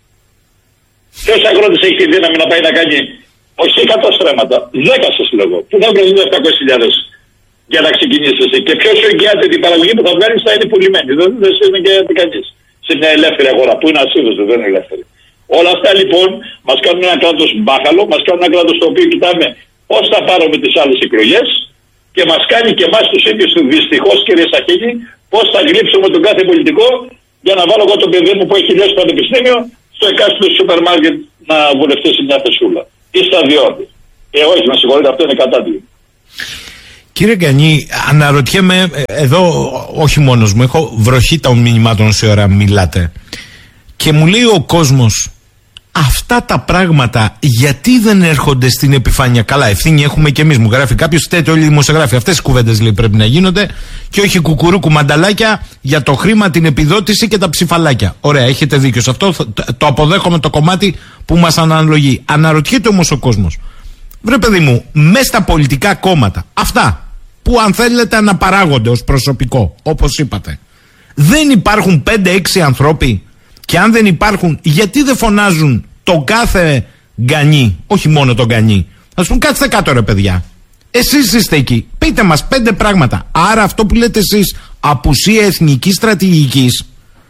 Ποιος αγρότης έχει τη δύναμη να πάει να κάνει όχι 100 στρέμματα, 10 σας λέγω, που θα βρουν 700.000 για να ξεκινήσει εσύ. Και ποιος σου εγγυάται την παραγωγή που θα βγάλεις θα είναι πουλημένη. Δεν σε εγγυάται κανείς σε μια ελεύθερη αγορά που είναι ασίδωτο, δεν είναι ελεύθερη. Όλα αυτά λοιπόν μας κάνουν ένα κράτος μπάχαλο, μας κάνουν ένα κράτος το οποίο κοιτάμε πώς θα πάρουμε τις άλλες εκλογές και μας κάνει και εμάς τους ίδιους δυστυχώς, κύριε Σαχίνη, πώς θα γλύψουμε τον κάθε πολιτικό για να βάλω εγώ τον παιδί μου που έχει λιώσει στο πανεπιστήμιο στο εκάστοτε σούπερ μάρκετ να βουλευτεί σε μια θεσούλα. Ή σταδιώτη. Όχι, με συγχωρείτε, αυτό είναι κατάδειγμα. Κύριε Γκανή, αναρωτιέμαι, εδώ όχι μόνος μου, έχω βροχή των μηνυμάτων σε ώρα μιλάτε και μου λέει ο κόσμος, αυτά τα πράγματα γιατί δεν έρχονται στην επιφάνεια? Καλά, ευθύνη έχουμε και εμείς, μου γράφει κάποιος, φταίτε όλοι οι δημοσιογράφοι, αυτές οι κουβέντες λέει πρέπει να γίνονται και όχι κουκουρούκου μανταλάκια για το χρήμα, την επιδότηση και τα ψηφαλάκια. Ωραία, έχετε δίκιο σε αυτό, το αποδέχομαι το κομμάτι που μας αναλογεί. Αναρωτιέται όμως ο κόσμος, βρε παιδί μου, μέσα στα πολιτικά κόμματα, αυτά που αν θέλετε αναπαράγονται ως προσωπικό, όπως είπατε, Δεν υπάρχουν 5-6 άνθρωποι? Και αν δεν υπάρχουν, γιατί δεν φωνάζουν τον κάθε γκανί, όχι μόνο τον γκανί? Ας πούμε, κάτσετε κάτω ρε παιδιά. Εσείς είστε εκεί. Πείτε μας 5 πράγματα. Άρα αυτό που λέτε εσείς, απουσία εθνικής στρατηγικής,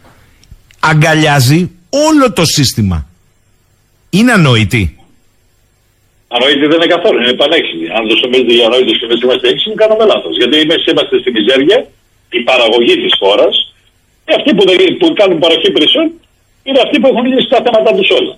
αγκαλιάζει όλο το σύστημα. Είναι ανοητή? Ανοητή δεν είναι καθόλου, είναι πανέξυπνη. Αν το νομίζετε για ανόητος και εμείς είμαστε έξυπνοι, κάνουμε λάθος. Γιατί εμείς είμαστε στη μιζέρια, η παραγωγή της χώρας, και αυτοί που κάνουν παροχή υπηρεσιών είναι αυτοί που έχουν λύσει τα θέματα τους όλα.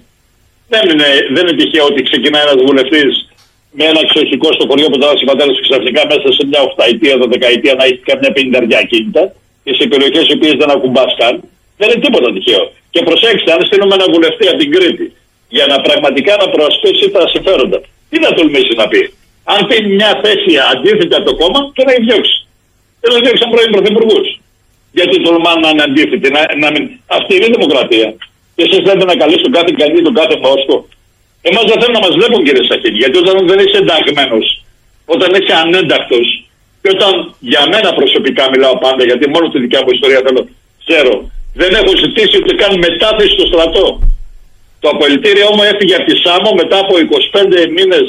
Δεν είναι τυχαίο ότι ξεκινάει ένας βουλευτής με ένα εξοχικό στο χωριό που τράβησε ο πατέρας του ξαφνικά μέσα σε μια 8ετία, 12ετία να έχει καμιά 50 ακίνητα και σε περιοχές οι οποίες δεν ακουμπάς καν. Δεν είναι τίποτα τυχαίο. Και προσέξτε, αν στείλουμε ένα βουλευτή από την Κρήτη για να πραγματικά να προασπίσει τα συμφέροντα, τι θα τολμήσει να πει? Αν πει μια θέση αντίθετη από το κόμμα, και να διώξει. Δεν να διώξαν πρώην πρωθυπουργούς. Γιατί τολμάνε να είναι αντίθετοι, αυτή είναι η δημοκρατία. Και εσείς λέτε να καλείς τον κάθε κανεί, τον κάθε μόσκο. Εμάς δεν θέλουν να μας βλέπουν, κύριε Σαχίνη, γιατί όταν δεν είσαι ενταγμένος, όταν είσαι ανέντακτος, και όταν για μένα προσωπικά μιλάω πάντα, γιατί μόνο τη δικιά μου ιστορία ξέρω, δεν έχω ζητήσει ούτε καν μετάθεση στο στρατό. Το απολυτήριό μου έφυγε από τη Σάμο μετά από 25 μήνες,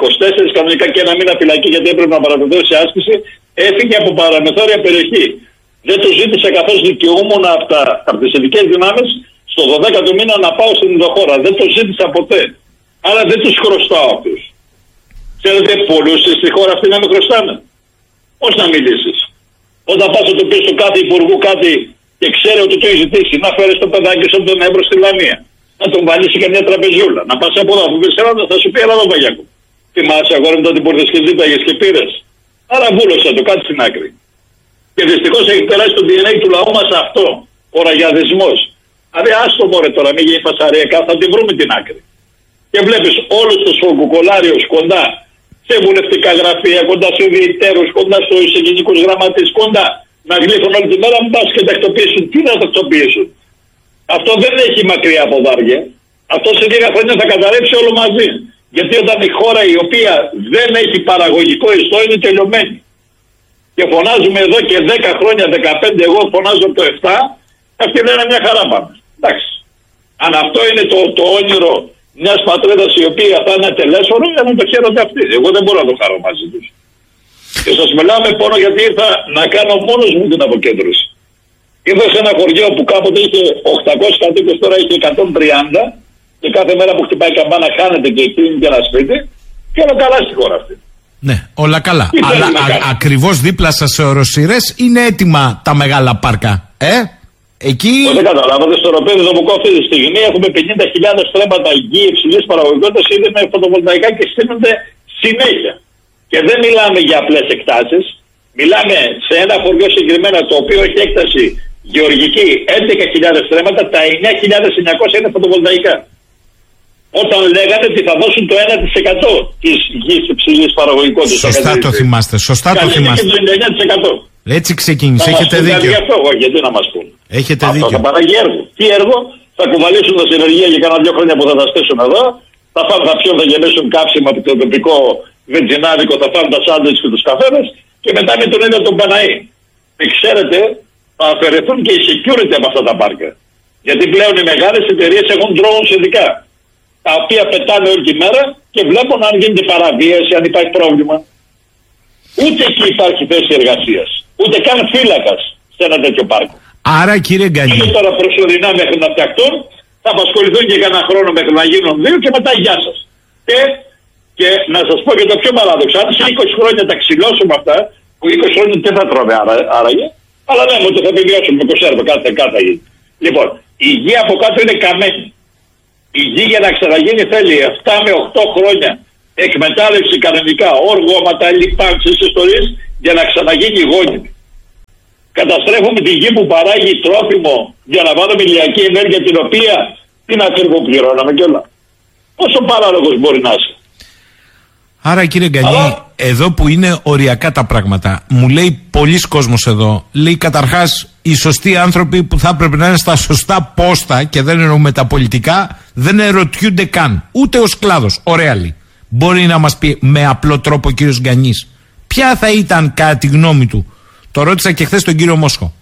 24 κανονικά και ένα μήνα φυλακή, γιατί έπρεπε να παραδοθώ σε άσκηση, έφυγε από παραμεθόρια περιοχή. Δεν το ζήτησα καθώς δικαιούμουν από τις ειδικές δυνάμεις στο 12ο μήνα να πάω στην Ινδοχώρα. Δεν το ζήτησα ποτέ. Άρα δεν τους χρωστάω αυτούς. Ξέρετε, πολλούς στη χώρα αυτή να με χρωστάνε. Πώς να μιλήσεις? Όταν πας να το πεις στον κάθε υπουργού κάτι και ξέρει ότι το έχει ζητήσει, να φέρεις το παιδάκι σου από τον Εύρο στη Λαμία, να τον βάλεις και μια τραπεζούλα, να πας από εδώ που πεις θα σου πει έλα εδώ Παγιάκου. Θυμάσαι αγόρι μου τότε που ήρθες και ζήταγες και πήρες? Άρα βούλωσε το, κάτι στην άκρη. Και δυστυχώς έχει περάσει το DNA του λαού μας αυτό, ο ραγιαδισμός. Δηλαδή άστο μωρέ τώρα, μην γίνει φασαριακά, θα την βρούμε την άκρη. Και βλέπεις όλους τους φογκουκολάριους κοντά σε βουλευτικά γραφεία, κοντά σε διαιτέρους, κοντά στους γενικούς γραμματείς, κοντά να γλύφουν όλη τη μέρα, μην πας και τακτοποιήσουν. Τι να τακτοποιήσουν? Αυτό δεν έχει μακριά από δάρια. Αυτό σε λίγα χρόνια θα καταρρεύσει όλο μαζί. Γιατί όταν η χώρα η οποία δεν έχει παραγωγικό ιστό είναι τελειωμένη. Και φωνάζουμε εδώ και 10 χρόνια, 15, εγώ φωνάζω από το 7, αυτοί λένε μια χαρά πάμε. Εντάξει. Αν αυτό είναι το όνειρο μιας πατρίδας η οποία θα είναι τελέσφορο, να το χαίρονται αυτοί. Εγώ δεν μπορώ να το χαρώ μαζί τους. Και σας μιλάω με πόνο γιατί ήρθα να κάνω μόνος μου την αποκέντρωση. Ήρθα σε ένα χωριό που κάποτε είχε 800 κατοίκους, τώρα είχε 130 και κάθε μέρα που χτυπάει καμπάνα χάνεται και κλείνει και ένα σπίτι και όλα καλά στη χώρα αυτή. Ναι, όλα καλά. Αλλά ακριβώς δίπλα σας σε οροσύρες είναι έτοιμα τα μεγάλα πάρκα. Εκεί... Δεν καταλάβατε, στο Ροπέδι Δομικό αυτή τη στιγμή έχουμε 50.000 στρέμματα γη υψηλής παραγωγικότητας ήδη με φωτοβολταϊκά και στείνονται συνέχεια. Και δεν μιλάμε για απλές εκτάσεις, μιλάμε σε ένα χωριό συγκεκριμένα το οποίο έχει έκταση γεωργική 11.000 στρέμματα, τα 9.900 είναι φωτοβολταϊκά. Όταν λέγανε ότι θα δώσουν το 1% της γης υψηλής παραγωγικότητας. Σωστά το θυμάστε, σωστά το θυμάστε. Έτσι ξεκίνησε, έχετε δίκιο. Γιατί να μας πούν. Έχετε αυτό δίκιο. Θα παράγει έργο. Τι έργο? Θα κουβαλήσουν τα συνεργεία για κάνα 2 χρόνια που θα τα στήσουν εδώ, θα φάνε τα πιόν, θα γεμίσουν κάψιμα από το τοπικό βενζινάδικο, θα φάνε τα σάντουιτς και τους καφέδες και μετά με τον ίδιο τον Παναή. Και ξέρετε, θα αφαιρεθούν και οι security από αυτά τα πάρκα. Γιατί πλέον οι μεγάλες εταιρείες έχουν drones ειδικά, τα οποία πετάνε όλη τη μέρα και βλέπουν αν γίνεται παραβίαση, αν υπάρχει πρόβλημα. Ούτε εκεί υπάρχει θέση εργασίας. Ούτε καν φύλακας σε ένα τέτοιο πάρκο. Άρα κύριε Γκανή. Και τώρα προσωρινά μέχρι να φτιαχτούν, θα απασχοληθούν και κανένα χρόνο μέχρι να γίνουν 2 και μετά γεια σας. Και να σας πω και το πιο παράδοξο, αν σε 20 χρόνια τα ξυλώσουμε αυτά, που 20 χρόνια δεν θα τρώμε άραγε, αλλά λέμε ότι θα επιβιώσουμε με κονσέρβα, κάτι θα γίνει. Λοιπόν, η γη από κάτω είναι καμένη. Η γη για να ξαναγίνει θέλει 7 με 8 χρόνια εκμετάλλευση κανονικά, όργωματα, λιπάνξεις, ιστορίες, για να ξαναγίνει γόνιμη. Καταστρέφουμε τη γη που παράγει τρόφιμο για να βάλουμε ηλιακή ενέργεια, την οποία την ακριβοπληρώναμε κιόλα. Πόσο παράλογος μπορεί να είσαι? Άρα κύριε Γκανή, εδώ που είναι οριακά τα πράγματα, μου λέει πολλοί κόσμος εδώ, λέει καταρχάς οι σωστοί άνθρωποι που θα έπρεπε να είναι στα σωστά πόστα, και δεν εννοούμε τα πολιτικά, δεν ερωτιούνται καν, ούτε ως κλάδος, ωραία λέει. Μπορεί να μας πει με απλό τρόπο ο κύριος Γκανής ποια θα ήταν κατά τη γνώμη του? Το ρώτησα και χθες τον κύριο Μόσχο.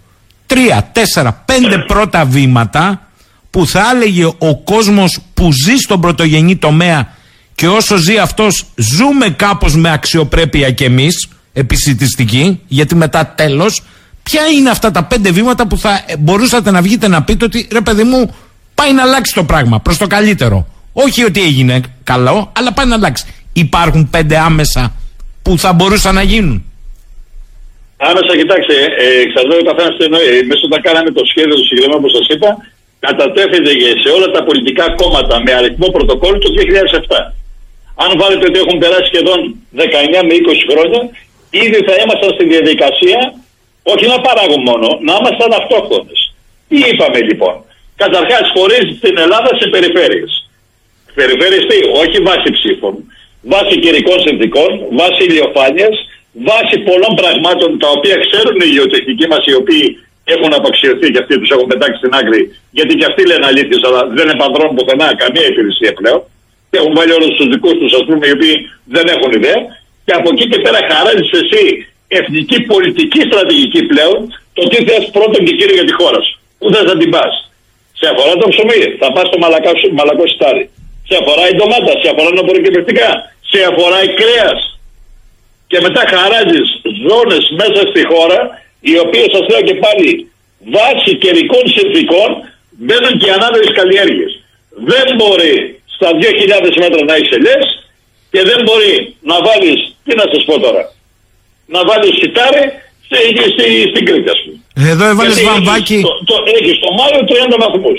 3, 4, 5 πρώτα βήματα που θα έλεγε ο κόσμος που ζει στον πρωτογενή τομέα, και όσο ζει αυτός ζούμε κάπως με αξιοπρέπεια κι εμείς, επισιτιστική, γιατί μετά τέλος. Ποια είναι αυτά τα 5 βήματα που θα μπορούσατε να βγείτε να πείτε ότι ρε παιδί μου πάει να αλλάξει το πράγμα προς το καλύτερο? Όχι ότι έγινε καλό, αλλά πάει να αλλάξει. Υπάρχουν 5 άμεσα που θα μπορούσαν να γίνουν? Άμεσα, κοιτάξτε, εξαρτάται ο καθένας τι εννοεί. Εμείς όταν κάναμε το σχέδιο του συγκεκριμένου, όπως σας είπα, κατατέθηκε σε όλα τα πολιτικά κόμματα με αριθμό πρωτοκόλλου το 2007. Αν βάλετε ότι έχουν περάσει σχεδόν 19 με 20 χρόνια, ήδη θα ήμασταν στη διαδικασία, όχι να παράγουν μόνο, να ήμασταν αυτόχθονες. Τι είπαμε λοιπόν? Καταρχάς, χωρίζει την Ελλάδα σε περιφέρειες. Περιφέρειες τι? Όχι βάσει ψήφων, βάσει καιρικών συνθηκών, βάσει ηλιοφάνειας, βάσει πολλών πραγμάτων τα οποία ξέρουν οι γεωτεχνικοί μας, οι οποίοι έχουν απαξιωθεί και αυτοί τους έχουν πετάξει στην άκρη, γιατί και αυτοί λένε αλήθειες, αλλά δεν επανδρώνουν πουθενά καμία υπηρεσία πλέον. Και έχουν βάλει όλους τους δικούς τους, ας πούμε, οι οποίοι δεν έχουν ιδέα. Και από εκεί και πέρα χαράζεις εσύ εθνική πολιτική στρατηγική πλέον, το τι θες πρώτον και κύριο για τη χώρα σου. Πού θες να την πας? Σε αφορά το ψωμί, θα πας στο μαλακό σιτάρι. Σε αφορά η ντομάτα, σε αφορά τα προκυπευτικά, σε αφορά η κρέας. Και μετά χαράζεις ζώνες μέσα στη χώρα, οι οποίες, σας λέω και πάλι, βάσει καιρικών συνθηκών μπαίνουν και ανάδερες καλλιέργειες. Δεν μπορεί στα 2.000 μέτρα να έχεις ελιές και δεν μπορεί να βάλεις, τι να σας πω τώρα, να βάλεις σιτάρι στην Κρήτη, ας πούμε. Εδώ έβαλες βαμβάκι. Έχεις το Μάιο 30 βαθμούς.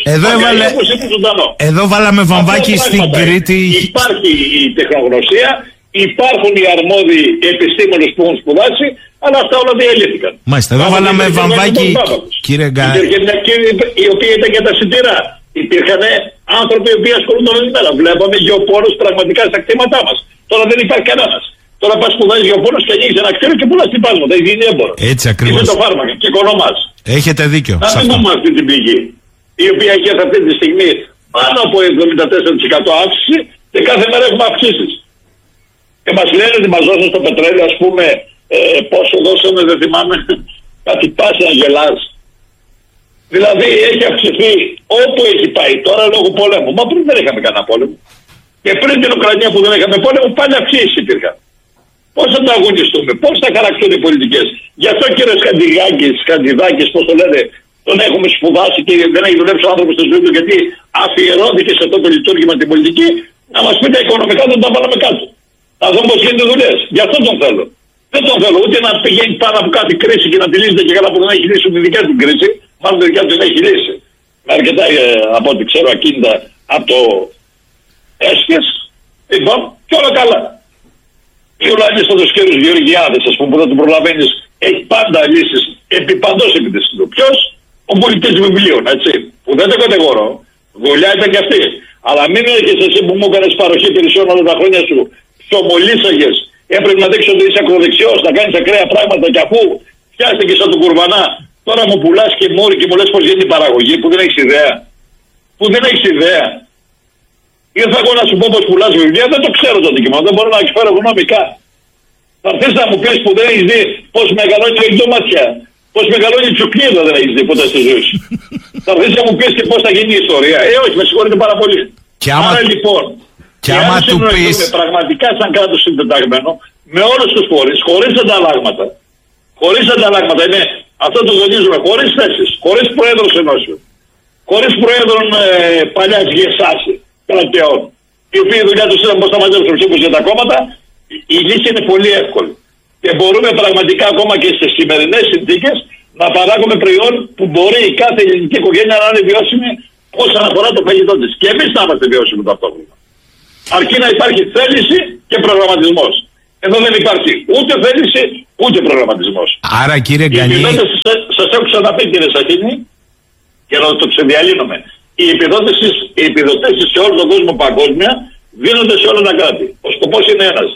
Εδώ βάλαμε βαμβάκι στην Κρήτη. Υπάρχει η τεχνογνωσία, υπάρχουν οι αρμόδιοι επιστήμονες που έχουν σπουδάσει, αλλά αυτά όλα διαλύθηκαν. Μάλιστα, εδώ βάλαμε βαμβάκι, κύριε Γκά. Υπήρχε μια κύριε η οποία ήταν για τα σιτηρά. Υπήρχαν άνθρωποι οι οποίοι ασχολούνται με μέρα. Βλέπαμε γεωπόρους πραγματικά στα κτήματά μας. Τώρα δεν υπάρχει κανένας. Τώρα πας σπουδάζεις γεωπόρους και ανοίγεις ένα κτίριο και πουλάς τυπάσματα. Έχει γίνει έμπορο. Έτσι ακριβώς. Είσαι το φάρμακα και οικονομάς. Έχετε δίκιο. Να μην πούμε αυτή την πηγή, η οποία έχει αυτή τη στιγμή πάνω από 74% αύξηση και κάθε μέρα έχουμε αυξήσεις. Και μας λένε ότι μας δώσουν στο πετρέλαιο, ας πούμε, πόσο δώσαμε, δεν θυμάμαι, κάτι πάση να γελάς. Δηλαδή έχει αυξηθεί όπου έχει πάει τώρα λόγω πολέμου. Μα πριν δεν είχαμε κανένα πόλεμο. Και πριν την Ουκρανία που δεν είχαμε πόλεμο, πάλι αυξήσεις υπήρχαν. Πώς θα τα αγωνιστούμε, πώς θα χαρακτούν οι πολιτικές? Γι' αυτό κύριε Σκαντιδάκης, πώς το λένε, τον έχουμε σπουδάσει και δεν έχει δουλέψει ο άνθρωπος στη ζωή του, γιατί αφιερώθηκε σε αυτό το λειτουργήμα την πολιτική, να μας πει τα οικονομικά δεν τα βάλαμε κάτω. Να δούμε πώς γίνονται δουλειές. Γι' αυτό τον θέλω. Δεν τον θέλω ούτε να πηγαίνει πάνω από κάτι κρίση και να τη λύσετε και καλά που δεν έχει λύσει τη δικιά την κρίση. Μάλλον τη δικιά του την έχει λύσει. Με αρκετά από ό,τι ξέρω ακίνητα από το έσχες. Λοιπόν, και όλα καλά. Ή ο λαγίστατος κύριος Γεωργιάδης, ας πούμε, που δεν τον προλαβαίνεις, έχει πάντα λύσεις επί παντός επιτεστικού. Ποιος? Ο πολιτής βιβλίων, έτσι. Που δεν το κατηγορώ. Δουλειά ήταν και αυτή. Αλλά μην έρχεσαι εσύ που μου έκανες παροχή υπηρεσιών όλα τα χρόνια σου, ψωμολίσαγες, έπρεπε να δείξεις ότι είσαι ακροδεξιός, να κάνεις ακραία πράγματα και αφού φτιάστηκε σαν τον Κουρβανά, τώρα μου πουλάς και μόρι και μου λες πως γίνεται η παραγωγή, που δεν έχεις ιδέα. Που δεν έχεις ιδέα. Ήρθα εγώ να σου πω πως πουλάς βιβλία, δεν το ξέρω το αντικείμενο, δεν μπορώ να εκφέρω γνώμικα. Θα έρθεις να μου πεις που δεν έχεις δει πως μεγαλώνει η ντοματιά, πως μεγαλώνει η τσουκνίδα, δεν έχεις δει ποτέ στη ζωή σου. Θα έρθεις να μου πεις και πως θα γίνει η ιστορία. Όχι, με συγχωρείτε πάρα πολύ. Άρα λοιπόν, και άμα του πεις πραγματικά σαν κράτος συντεταγμένο, με όλους τους φορείς, χωρίς ανταλλάγματα. Χωρίς ανταλλάγματα, είναι αυτό το τονίζουμε, χωρίς θέσεις, χωρίς πρόεδρος ενώσεων, χωρίς πρόεδρων παλιάς γεσάση κρατεών, οι οποίοι η δουλειά τους ήταν πώς θα μαζέψουν ψήφους για τα κόμματα, η λύση είναι πολύ εύκολη. Και μπορούμε πραγματικά ακόμα και στις σημερινές συνθήκες να παράγουμε προϊόν που μπορεί η κάθε ελληνική οικογένεια να είναι βιώσιμη όσον αφορά το φαγητό της. Και εμείς να είμαστε βιώσιμοι ταυτόχρονα. Αρκεί να υπάρχει θέληση και προγραμματισμός. Εδώ δεν υπάρχει ούτε θέληση ούτε προγραμματισμός. Άρα κύριε Γκανή, σας έχω ξαναπεί κύριε Σαχίνη, και να το ξεδιαλύνουμε. Οι επιδοτήσεις σε όλο τον κόσμο παγκόσμια δίνονται σε όλα τα κράτη. Ο σκοπός είναι ένας.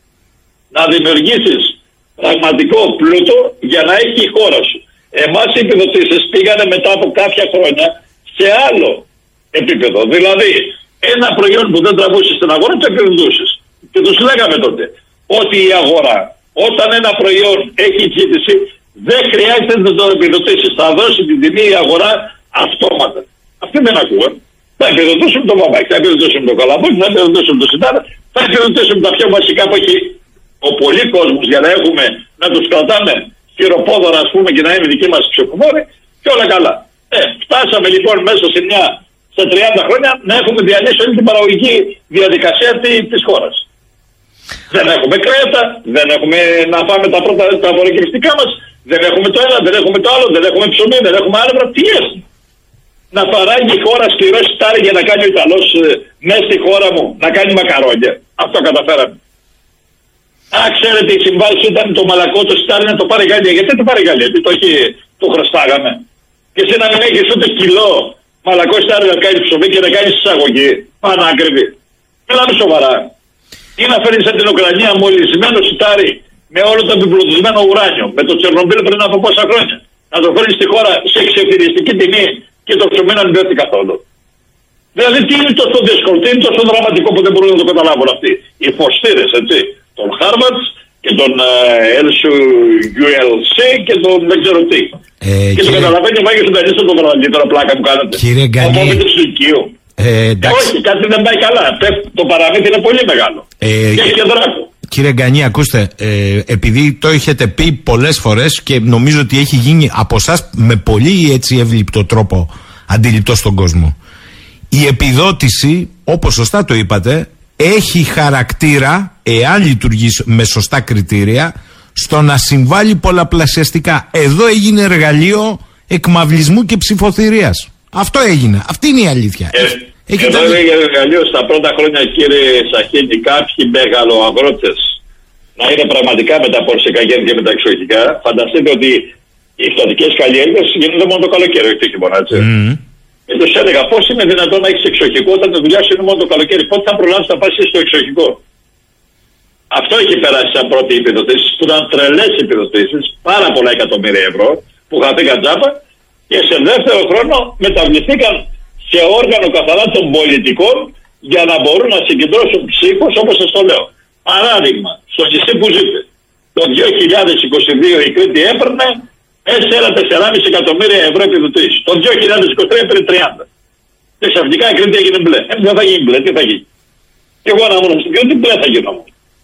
Να δημιουργήσεις πραγματικό πλούτο για να έχει η χώρα σου. Εμάς οι επιδοτήσεις πήγανε μετά από κάποια χρόνια σε άλλο επίπεδο. Δηλαδή, ένα προϊόν που δεν τραβούσε στην αγορά το επιδοτούσες. Και τους λέγαμε τότε ότι η αγορά, όταν ένα προϊόν έχει ζήτηση, Δεν χρειάζεται να το επιδοτήσεις. Θα δώσει την τιμή η αγορά αυτόματα. Αυτοί δεν ακούγαν. Θα επιδοτήσουν το Βαμβάκι, θα επιδοτήσουν το Καλαμπόκι, θα επιδοτήσουν το Σιτάρα, θα επιδοτήσουν τα πιο βασικά που έχει ο πολλή κόσμος για να έχουμε, να τους κρατάμε χειροπόδωρα, ας πούμε, και να είναι δικοί μας ψηφοφόροι και όλα καλά. Φτάσαμε λοιπόν μέσα σε 30 χρόνια να έχουμε διαλύσει όλη την παραγωγική διαδικασία της χώρας. Δεν έχουμε κρέατα, δεν έχουμε να φάμε τα πρώτα τα απορροκυριστικά μας, δεν έχουμε το ένα, δεν έχουμε το άλλο, δεν έχουμε ψωμί, δεν έχουμε άλευρα. Τι έχουμε? Να παράγει η χώρα σκληρό σιτάρι για να κάνει ο Ιταλός μέσα στη χώρα μου να κάνει μακαρόνια. Αυτό καταφέραμε. Ξέρετε, η συμβάση ήταν το μαλακό το σιτάρι να το πάρει η Γαλλία. Γιατί το πάρει η Γαλλία? Γιατί το χρωστάγαμε. Και εσύ να μην έχεις ούτε κιλό μαλακό σιτάρι να κάνει ψωμί και να κάνει εισαγωγή. Πανάκριβη. Μιλάμε σοβαρά. Ή να φέρεις από την Ουκρανία μολυσμένο σιτάρι με όλο το επιπλουτισμένο ουράνιο, με το Τσερνομπίλ πριν από πόσα χρόνια. Να το φέρεις στη χώρα σε εξεφυριστική τιμή και το ψωμί να μην πέφτει καθόλου. Δηλαδή τι είναι τόσο δύσκολο, τι είναι τόσο δραματικό που δεν μπορούν να το καταλάβουν αυτοί. Οι φωστήρες, έτσι. Τον Harvard και τον LSULC και τον δεν ξέρω τι. Και το καταλαβαίνει ο Μάγιος Ιταλής τον βραδύ, τώρα πλάκα που κάνετε. Κύριε Γκανή. Όχι, κάτι δεν πάει καλά. Το παραμύθι είναι πολύ μεγάλο. Και έχει και δράκο. Κύριε Γκανή, ακούστε, επειδή το έχετε πει πολλές φορές και νομίζω ότι έχει γίνει από εσάς με πολύ έτσι εύληπτο τρόπο αντιληπτό στον κόσμο. Η επιδότηση, όπως σωστά το είπατε, έχει χαρακτήρα, εάν λειτουργεί με σωστά κριτήρια, στο να συμβάλλει πολλαπλασιαστικά. Εδώ έγινε εργαλείο εκμαυλισμού και ψηφοθυρίας. Αυτό έγινε. Αυτή είναι η αλήθεια. Εδώ έλεγε εργαλείο στα πρώτα χρόνια, κύριε Σαχίνη, κάποιοι μεγαλοαγρότες να είναι πραγματικά με τα πορσικά γέννη και με τα εξοχικά. Φανταστείτε ότι οι εκστατικές καλλιέργειες γίνονται μόνο το καλοκαίρι, όχι το χειμώνα, έτσι. Και τους έλεγα πώς είναι δυνατόν να έχεις εξοχικό όταν τη δουλειά σου είναι μόνο το καλοκαίρι. Πότε θα προλάβεις να πας στο εξοχικό? Αυτό έχει περάσει σαν πρώτη επιδοτήσεις, που ήταν τρελές επιδοτήσεις, πάρα πολλά εκατομμύρια ευρώ, που χαθήκαν τζάπα, και σε δεύτερο χρόνο μεταβληθήκαν σε όργανο καθαρά των πολιτικών για να μπορούν να συγκεντρώσουν ψήφους, όπως σας το λέω. Παράδειγμα, στο νησί που ζείτε, το 2022 η Κρήτη έπαιρνε 4,5 εκατομμύρια ευρώ επιδοτήσεις. Το 2023 έπαιρνε 30. Και ξαφνικά η Κρήτη έγινε μπλε. Δεν θα γίνει μπλε, τι θα γίνει? Και εγώ να ήμουν στην Κρήτη, μπλε θα γινόμουν.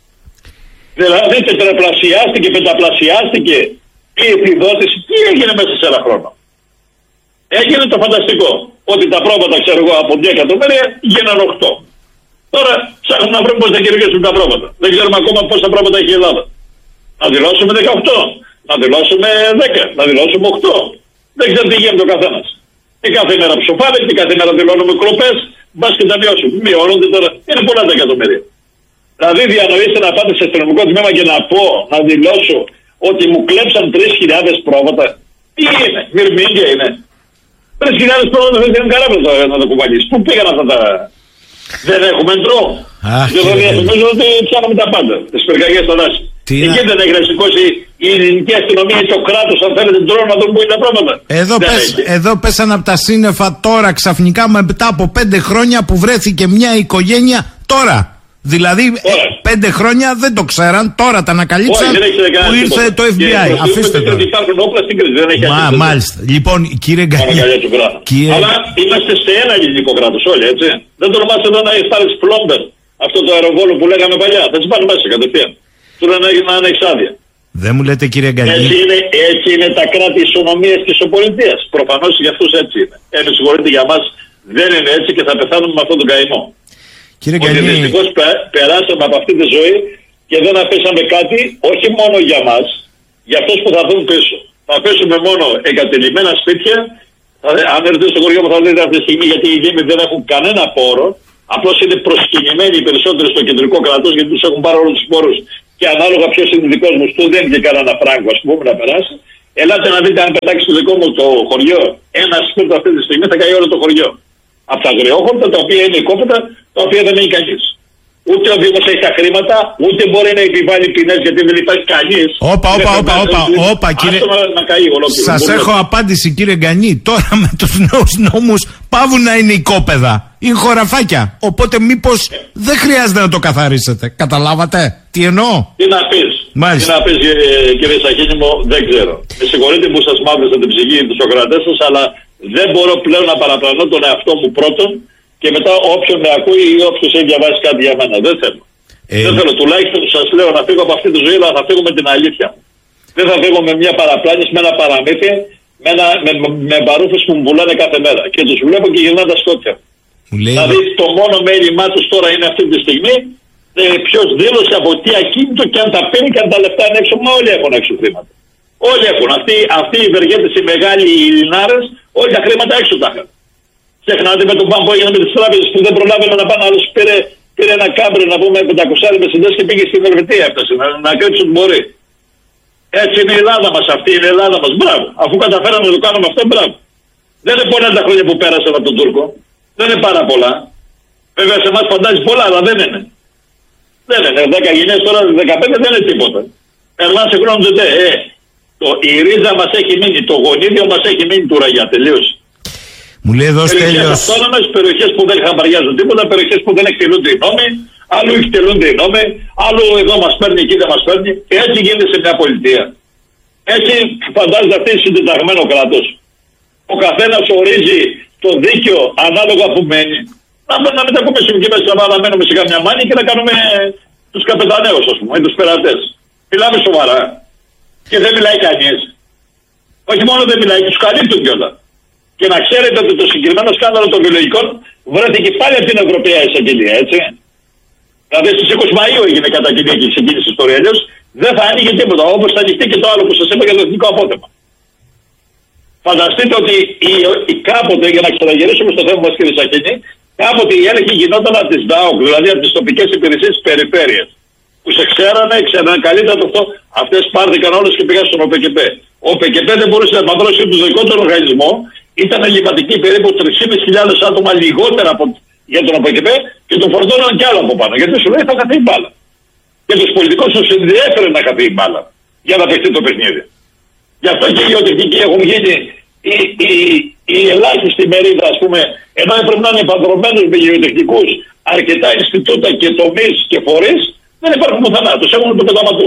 Δηλαδή τετραπλασιάστηκε, πενταπλασιάστηκε η επιδότηση. Τι έγινε μέσα σε ένα χρόνο? Έγινε το φανταστικό. Ότι τα πρόβατα, ξέρω εγώ, από 2 εκατομμύρια γίνανε 8. Τώρα ψάχνουν να βρουν πώς θα κερδίσουν τα πρόβατα. Δεν ξέρουμε ακόμα πόσα πρόβατα έχει η Ελλάδα. Να δηλώσουμε 18, να δηλώσουμε 10, να δηλώσουμε 8. Δεν ξέρω τι γίνεται ο καθένας. Και κάθε μέρα ψοφάνε και κάθε μέρα δηλώνουμε κλοπές. Μπας και τα μειώσουμε. Μειώνονται τώρα. Είναι πολλά τα εκατομμύρια. Δηλαδή διανοείστε να πάτε σε αστυνομικό τμήμα και να πω, να δηλώσω ότι μου κλέψαν 3.000 πρόβατα. Τι είναι? Μυρμήγκια είναι? 3.000 πρόβατα δεν είναι καλά να το κουβαλείς. Πού πήγαν αυτά τα... Δεν έχουμε εντρό. Δηλαδή νομίζω ότι ψάχνουμε τα πάντα. Τις πυρκαγιές στον Άση. Εκεί δεν έχει να σηκώσει η ελληνική αστυνομία και ο κράτος, αν θέλετε, ντρόν να δουν πού είναι τα πρόβατα. Εδώ πέσαν από τα σύννεφα τώρα ξαφνικά μετά από 5 χρόνια που βρέθηκε μια οικογένεια τώρα. Δηλαδή 5 χρόνια δεν το ξέραν, τώρα τα ανακαλύψαν που ήρθε το FBI. Αφήστε το. Υπάρχουν όπλα στην Κρήτη, δεν έχει αρχίσει. Μάλιστα. Λοιπόν, κύριε Γκανή. Αλλά είμαστε σε ένα ελληνικό κράτος όλοι, έτσι. Δεν τολμάστε εδώ να πάρεις πλόμπερ, αυτό το αεροβόλο που λέγαμε παλιά. Θα τις πάρει μέσα κατευθείαν. Του λένε να έχεις άδεια. Δεν μου λέτε, κύριε Γκανή. Έτσι είναι τα κράτη ισονομίας της οπολιτείας. Προφανώς για αυτούς έτσι είναι. Με συγχωρείτε, για μας δεν είναι έτσι και θα πεθάνουμε με αυτόν τον καημό. Ότι δυστυχώς περάσαμε από αυτή τη ζωή και δεν αφήσαμε κάτι, όχι μόνο για μας, για αυτούς που θα δουν πίσω. Θα αφήσουμε μόνο εγκατελειμμένα σπίτια. Αν έρθετε στο χωριό μου θα δείτε αυτή τη στιγμή, γιατί οι δήμοι δεν έχουν κανένα πόρο. Απλώς είναι προσκυνημένοι οι περισσότεροι στο κεντρικό κράτος, γιατί τους έχουν πάρει όλους τους πόρους και ανάλογα ποιος είναι δικός μου του δεν και κανένα φράγκο, ας πούμε, να περάσει. Ελάτε να δείτε, αν πετάξει στο δικό μου το χωριό ένα σπίτι αυτή τη στιγμή, θα καεί όλο το χωριό. Από τα αγριόχορτα, τα οποία είναι οικόπεδα, τα οποία δεν είναι κανείς. Ούτε ο Δήμος έχει τα χρήματα, ούτε μπορεί να επιβάλλει ποινές γιατί δεν υπάρχει κανείς. Όπα, κύριε. Σας Μπορούμε... έχω απάντηση, κύριε Γκανή. Τώρα με τους νέους νόμους πάβουν να είναι οικόπεδα. Είναι χωραφάκια. Οπότε μήπως δεν χρειάζεται να το καθαρίσετε. Καταλάβατε τι εννοώ? Τι να πεις. Μάλιστα. Τι να πεις, κύριε Σαχίνη μου, δεν ξέρω. Με συγχωρείτε που σας μαύρισα την ψυχή του Σοκρατές σας, αλλά δεν μπορώ πλέον να παραπλανώ τον εαυτό μου πρώτον. Και μετά όποιον με ακούει ή όποιος έχει διαβάσει κάτι για μένα. Δεν θέλω. Δεν θέλω. Τουλάχιστον σας λέω να φύγω από αυτή τη ζωή, αλλά θα φύγω με την αλήθεια. Δεν θα φύγω με μια παραπλάνηση, με ένα παραμύθι, με παρούφες που μου πουλάνε κάθε μέρα. Και τους βλέπω και γυρνάνε τα σκότια. Δηλαδή το μόνο μέλημά τους τώρα είναι αυτή τη στιγμή ποιος δήλωσε από τι ακίνητο και αν τα παίρνει και αν τα λεφτά είναι έξω. Μα όλοι έχουν έξω χρήματα. Όλοι έχουν. Αυτοί οι ευεργέτες, οι μεγάλοι, οι Λινάρες, όλοι τα χρήματα έξω τα είχαν. Ξεχνάτε με τον Παν που έγινε με τις τράπεζες που δεν προλάβαινε να πάνε, άλλος πήρε ένα κάμπρι να πούμε 500 μεσεντές και πήγε στην Ελβετία, έφτασε να κρύψει ό,τι μπορεί. Έτσι είναι η Ελλάδα μας, αυτή είναι η Ελλάδα μας. Μπράβο. Αφού καταφέραμε να το κάνουμε αυτό, μπράβο. Δεν είναι πολλά τα χρόνια που πέρασαν από τον Τούρκο. Δεν είναι πάρα πολλά. Βέβαια σε εμάς φαντάζει πολλά, αλλά δεν είναι. Δεν είναι. 10 γενιές τώρα, 15 δεν είναι τίποτα. Εμάς συγχρόνιζεται. Η ρίζα μας έχει μείνει, το γονίδιο μας έχει μείνει του ραγιά. Τελείωσε. Μου λέει εδώ Στέλιος. Αυτόνομες περιοχές που δεν χαμπαριάζουν τίποτα, περιοχές που δεν εκτελούνται οι νόμοι, άλλου εκτελούνται οι νόμοι, άλλου εδώ μας παίρνει, εκεί δεν μας παίρνει. Και έτσι γίνεται σε μια πολιτεία. Έτσι φαντάζεται αυτή συντεταγμένο κράτος. Ο καθένας ορίζει το δίκαιο ανάλογα που μένει. Να μετακούμε και μέσα να μένουμε σε καμιά μάνη και να κάνουμε τους καπεταναίους, ας πούμε, τους περατές. Μιλάμε σοβαρά. Και δεν μιλάει κανείς. Όχι μόνο δεν μιλάει, τους καλύπτουν κιόλα. Και να ξέρετε ότι το συγκεκριμένο σκάνδαλο των βιολογικών βρέθηκε πάλι από την Ευρωπαϊκή Εισαγγελία, έτσι. Δηλαδή στις 20 Μαΐου έγινε καταγγελία και ξεκίνησε η ιστορία. Αλλιώς δεν θα άνοιγε τίποτα. Όπως θα ανοιχτεί και το άλλο που σας είπα για το εθνικό απόθεμα. Φανταστείτε ότι κάποτε, για να ξαναγυρίσουμε στο θέμα μας, κύριε Σαχίνη, κάποτε η έλεγχη γινόταν από τις ΔΑΟΚ, δηλαδή από τις τοπικές υπηρεσίες της περιφέρειας. Που ξέρανε καλύτερα το αυτό. Αυτές πάρθηκαν όλες και πήγαν στον ΟΠΚΠ. Ο ΟΠΚΠ δεν μπορούσε να επανδρώσει το δικό του οργανισμό. Ήταν εγκληματικοί περίπου 3.500 άτομα λιγότερα για τον ΟΠΚΠ και τον φορτώναν κι άλλο από πάνω. Γιατί σου λέει θα χαθεί η μπάλα. Και τους πολιτικούς τους ενδιέφερε να χαθεί η μπάλα για να παιχτεί το παιχνίδι. Γι' αυτό και οι γεωτεχνικοί έχουν γίνει η ελάχιστη μερίδα, ας πούμε, ενώ έπρεπε να είναι επανδρομένους με γεωτεχνικούς αρκετά Ινστιτούτα και τομείς και φορείς, δεν υπάρχουν πουθενά. Τους έχουν το πεταματού.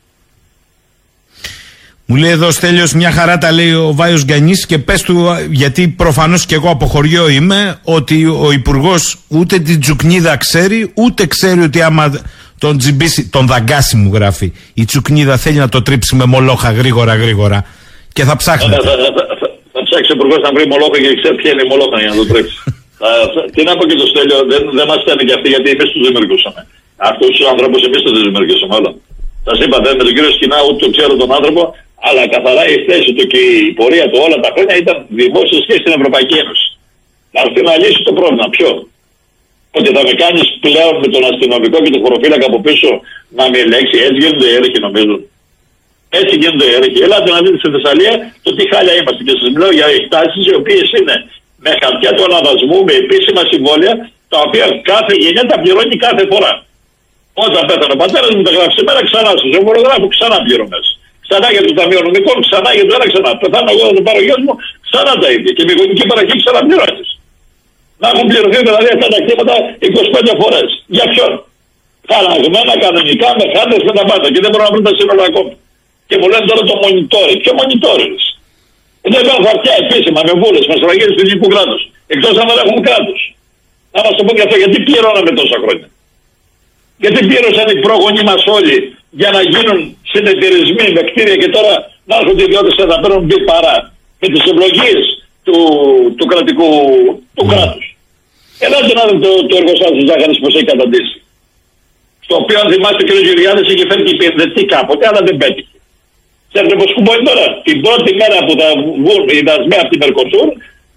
Μου λέει εδώ Στέλιος, μια χαρά τα λέει ο Βάιος Γκανής και πες του, γιατί προφανώς και εγώ από χωριό είμαι, ότι ο Υπουργός ούτε την Τσουκνίδα ξέρει, ούτε ξέρει ότι άμα τον τζιμπήσει, τον δαγκάσει μου γράφει, η Τσουκνίδα θέλει να το τρίψει με μολόχα γρήγορα και θα ψάχνετε. Θα ψάξει ο Υπουργός να βρει μολόχα και ξέρει ποια είναι η μολόχα για να το τρίψει. Τι να πω και το Στέλιο, δεν μας στέλνει και αυτοί γιατί εμείς τους δημιουργούσαμε. Αυτούς τους ανθρώπους εμείς τους δημιουργήσαμε όλα. Σας είπα, με τον κύριο Σκινά ούτε το ξέρω τον άνθρωπο, αλλά καθαρά η θέση του και η πορεία του όλα τα χρόνια ήταν δημόσια σχέση στην Ευρωπαϊκή Ένωση. Να έρθει να λύσει το πρόβλημα. Ποιο? Ότι θα με κάνει πλέον με τον αστυνομικό και τον χωροφύλακα από πίσω να με ελέγξει. Έτσι γίνονται οι έρχοι, νομίζω. Έτσι γίνονται οι έρχοι. Ελάτε να δείτε στη Θεσσαλία το τι χάλια είμαστε. Και σας μιλάω για εκτάσεις οι οποίες είναι με χαρτιά του αναβασμού, με επίσημα συμβόλαια, τα οποία κάθε γενιά τα πληρώνει κάθε φορά. Όταν πέθανε ο πατέρας μου τα γράφει σήμερα, ξανά στο ζωγραφογράφο, ξανά πληρωμές. Ξανά για το Ταμείο Νομικών, ξανά για το ένα, ξανά. Πεθάνω εγώ να το πάρω γιος μου, ξανά τα ίδια. Και με γονική παραχή ξαναπληρώνεις. Να έχουν πληρωθεί δηλαδή αυτά τα χρήματα 25 φορές. Για ποιον? Χαραγμένα κανονικά με χάρτες και τα πάντα. Και δεν μπορώ να βρω τα σύνολα ακόμη. Και μου λένε τώρα το monitoring. Ποιο monitoring? Δεν υπάρχουν χαρτιά επίσημα με βούλες, με σφραγίδες του ελληνικού κράτους. Εκτός αν δεν έχουμε κράτος. Να μας το πω και αυτό, γιατί πληρώναμε τόσα χρόνια. Γιατί πλήρωσαν οι πρόγονοι μας όλοι για να γίνουν συνεταιρισμοί με κτίρια και τώρα να έρχονται οι ιδιώτες να παίρνουν μπει παρά με τις ευλογίες του κρατικού κράτους. Ελάτε να δείτε το εργοστάσιο της ζάχαρης πως έχει καταντήσει. Στο οποίο αν θυμάστε ο κ. Γεωργιάδης είχε φέρει και υπηρετή κάποτε, αλλά δεν πέτυχε. Ξέρετε πως κουμπώνει τώρα? Την πρώτη μέρα που θα βγουν οι δασμοί από την Μερκοσούρ,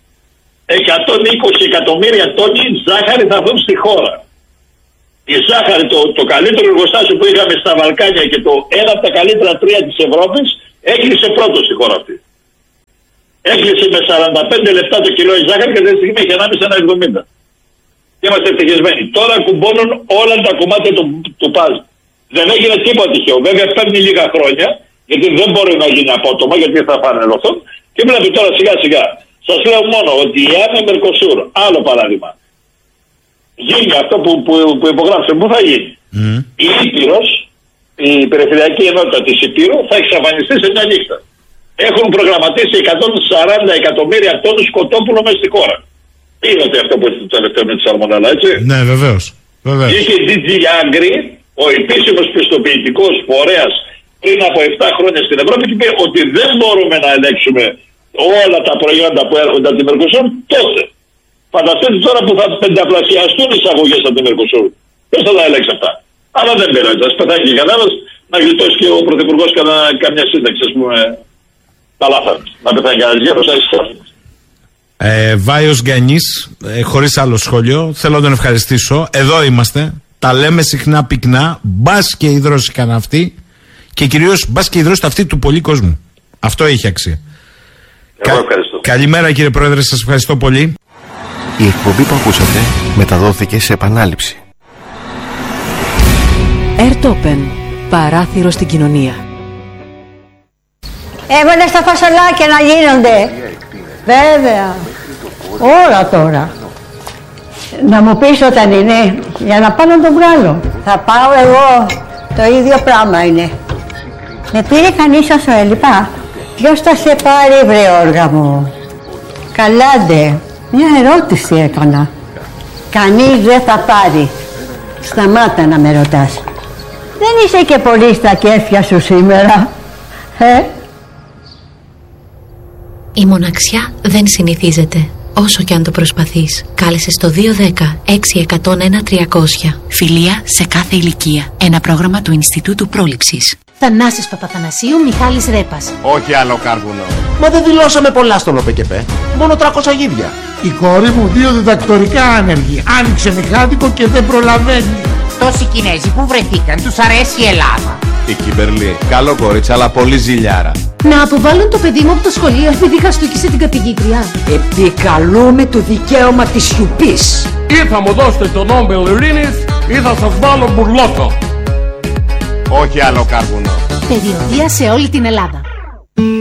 120 εκατομμύρια τόνοι ζάχαρη θα βγουν στη χώρα. Η ζάχαρη, το καλύτερο εργοστάσιο που είχαμε στα Βαλκάνια και ένα από τα καλύτερα 3 της Ευρώπης, έκλεισε πρώτο στη χώρα αυτή. Έκλεισε με 45 λεπτά το κιλό η ζάχαρη και αυτή τη στιγμή έχει 1,5-1,70. και είμαστε ευτυχισμένοι. Τώρα κουμπώνουν όλα τα κομμάτια του παζ. Δεν έγινε τίποτα τυχαίο. Βέβαια παίρνει λίγα χρόνια, γιατί δεν μπορεί να γίνει απότομα, γιατί θα φανερωθούν. Και βλέπει τώρα σιγά σιγά. Σας λέω μόνο ότι αν η Μερκοσούρ, άλλο παράδειγμα, γίνει αυτό που υπογράψε, πού θα γίνει? Η Ήπειρος, η περιφερειακή ενότητα της Υπήρου θα εξαφανιστεί σε μια νύχτα. Έχουν προγραμματίσει 140 εκατομμύρια τόνους κοτόπουλο μέσα στη χώρα. Είδατε αυτό που ήταν το τελευταίο με τη σαλμονέλα, έτσι? Ναι, βεβαίως. Είχε η DG Agri, ο επίσημος πιστοποιητικός φορέας, πριν από 7 χρόνια στην Ευρώπη, και είπε ότι δεν μπορούμε να ελέγξουμε όλα τα προϊόντα που έρχονται από τη Μερκοσούρ τότε. Φανταστείτε τώρα που θα πενταπλασιαστούν οι εισαγωγές από τη Μερκοσούρ. Ποιος θα τα ελέγξει αυτά? Αλλά δεν πειράζει. Ας πεθάνει και κανένας, να γλιτώσει και ο Πρωθυπουργός καμιά σύνταξη, ας πούμε. Τα λάθα. Να πεθάνει κανένας γέρος, Βάιος Γκανής, χωρίς άλλο σχόλιο. Θέλω να τον ευχαριστήσω. Εδώ είμαστε. Τα λέμε συχνά πυκνά. Μπας και υδρώσηκαν αυτοί. Και κυρίως μπας και υδρώσουν αυτοί του πολλή κόσμου. Αυτό έχει αξία. Καλημέρα κύριε Πρόεδρε, σας ευχαριστώ πολύ. Η εκπομπή που ακούσατε μεταδόθηκε σε επανάληψη. Airtopen. Παράθυρο στην κοινωνία. Έβαλε τα φασολάκια να γίνονται. Βέβαια. Όλα τώρα. Να μου πεις όταν είναι, για να πάω να το βγάλω. Θα πάω εγώ. Το ίδιο πράγμα είναι. Με πήρε κανείς όσο έλειπα? Ποιος θα σε πάρει, βρε όργα μου? Καλάντε. Μια ερώτηση έκανα. Κανείς δεν θα πάρει. Σταμάτα να με ρωτάς. Δεν είσαι και πολύ στα κέφια σου σήμερα, Η μοναξιά δεν συνηθίζεται, όσο και αν το προσπαθείς. Κάλεσε στο 210-6101-300. Φιλία σε κάθε ηλικία. Ένα πρόγραμμα του Ινστιτούτου Πρόληψης. Θανάσης Παπαθανασίου, Μιχάλης Ρέπας. Όχι άλλο κάρβουνο. Μα δεν δηλώσαμε πολλά στον ΟΠΕΚΕΠΕ. Μόνο 300 γίδια. Η κόρη μου 2 διδακτορικά άνεργη. Άνοιξε μηχάνικο και δεν προλαβαίνει. Τόσοι Κινέζοι που βρεθήκαν, τους αρέσει η Ελλάδα. Η Κιμπερλή, καλό κορίτσι, αλλά πολύ ζηλιάρα. Να αποβάλουν το παιδί μου από το σχολείο επειδή χαστούκισε την καθηγήτρια. Επικαλούμε το δικαίωμα της σιωπής. Ή θα μου δώσετε το Νόμπελ Ειρήνης ή θα σας βάλω μπουρλότο. Όχι άλλο κάρβουνο. Περιοδεία σε όλη την Ελλάδα.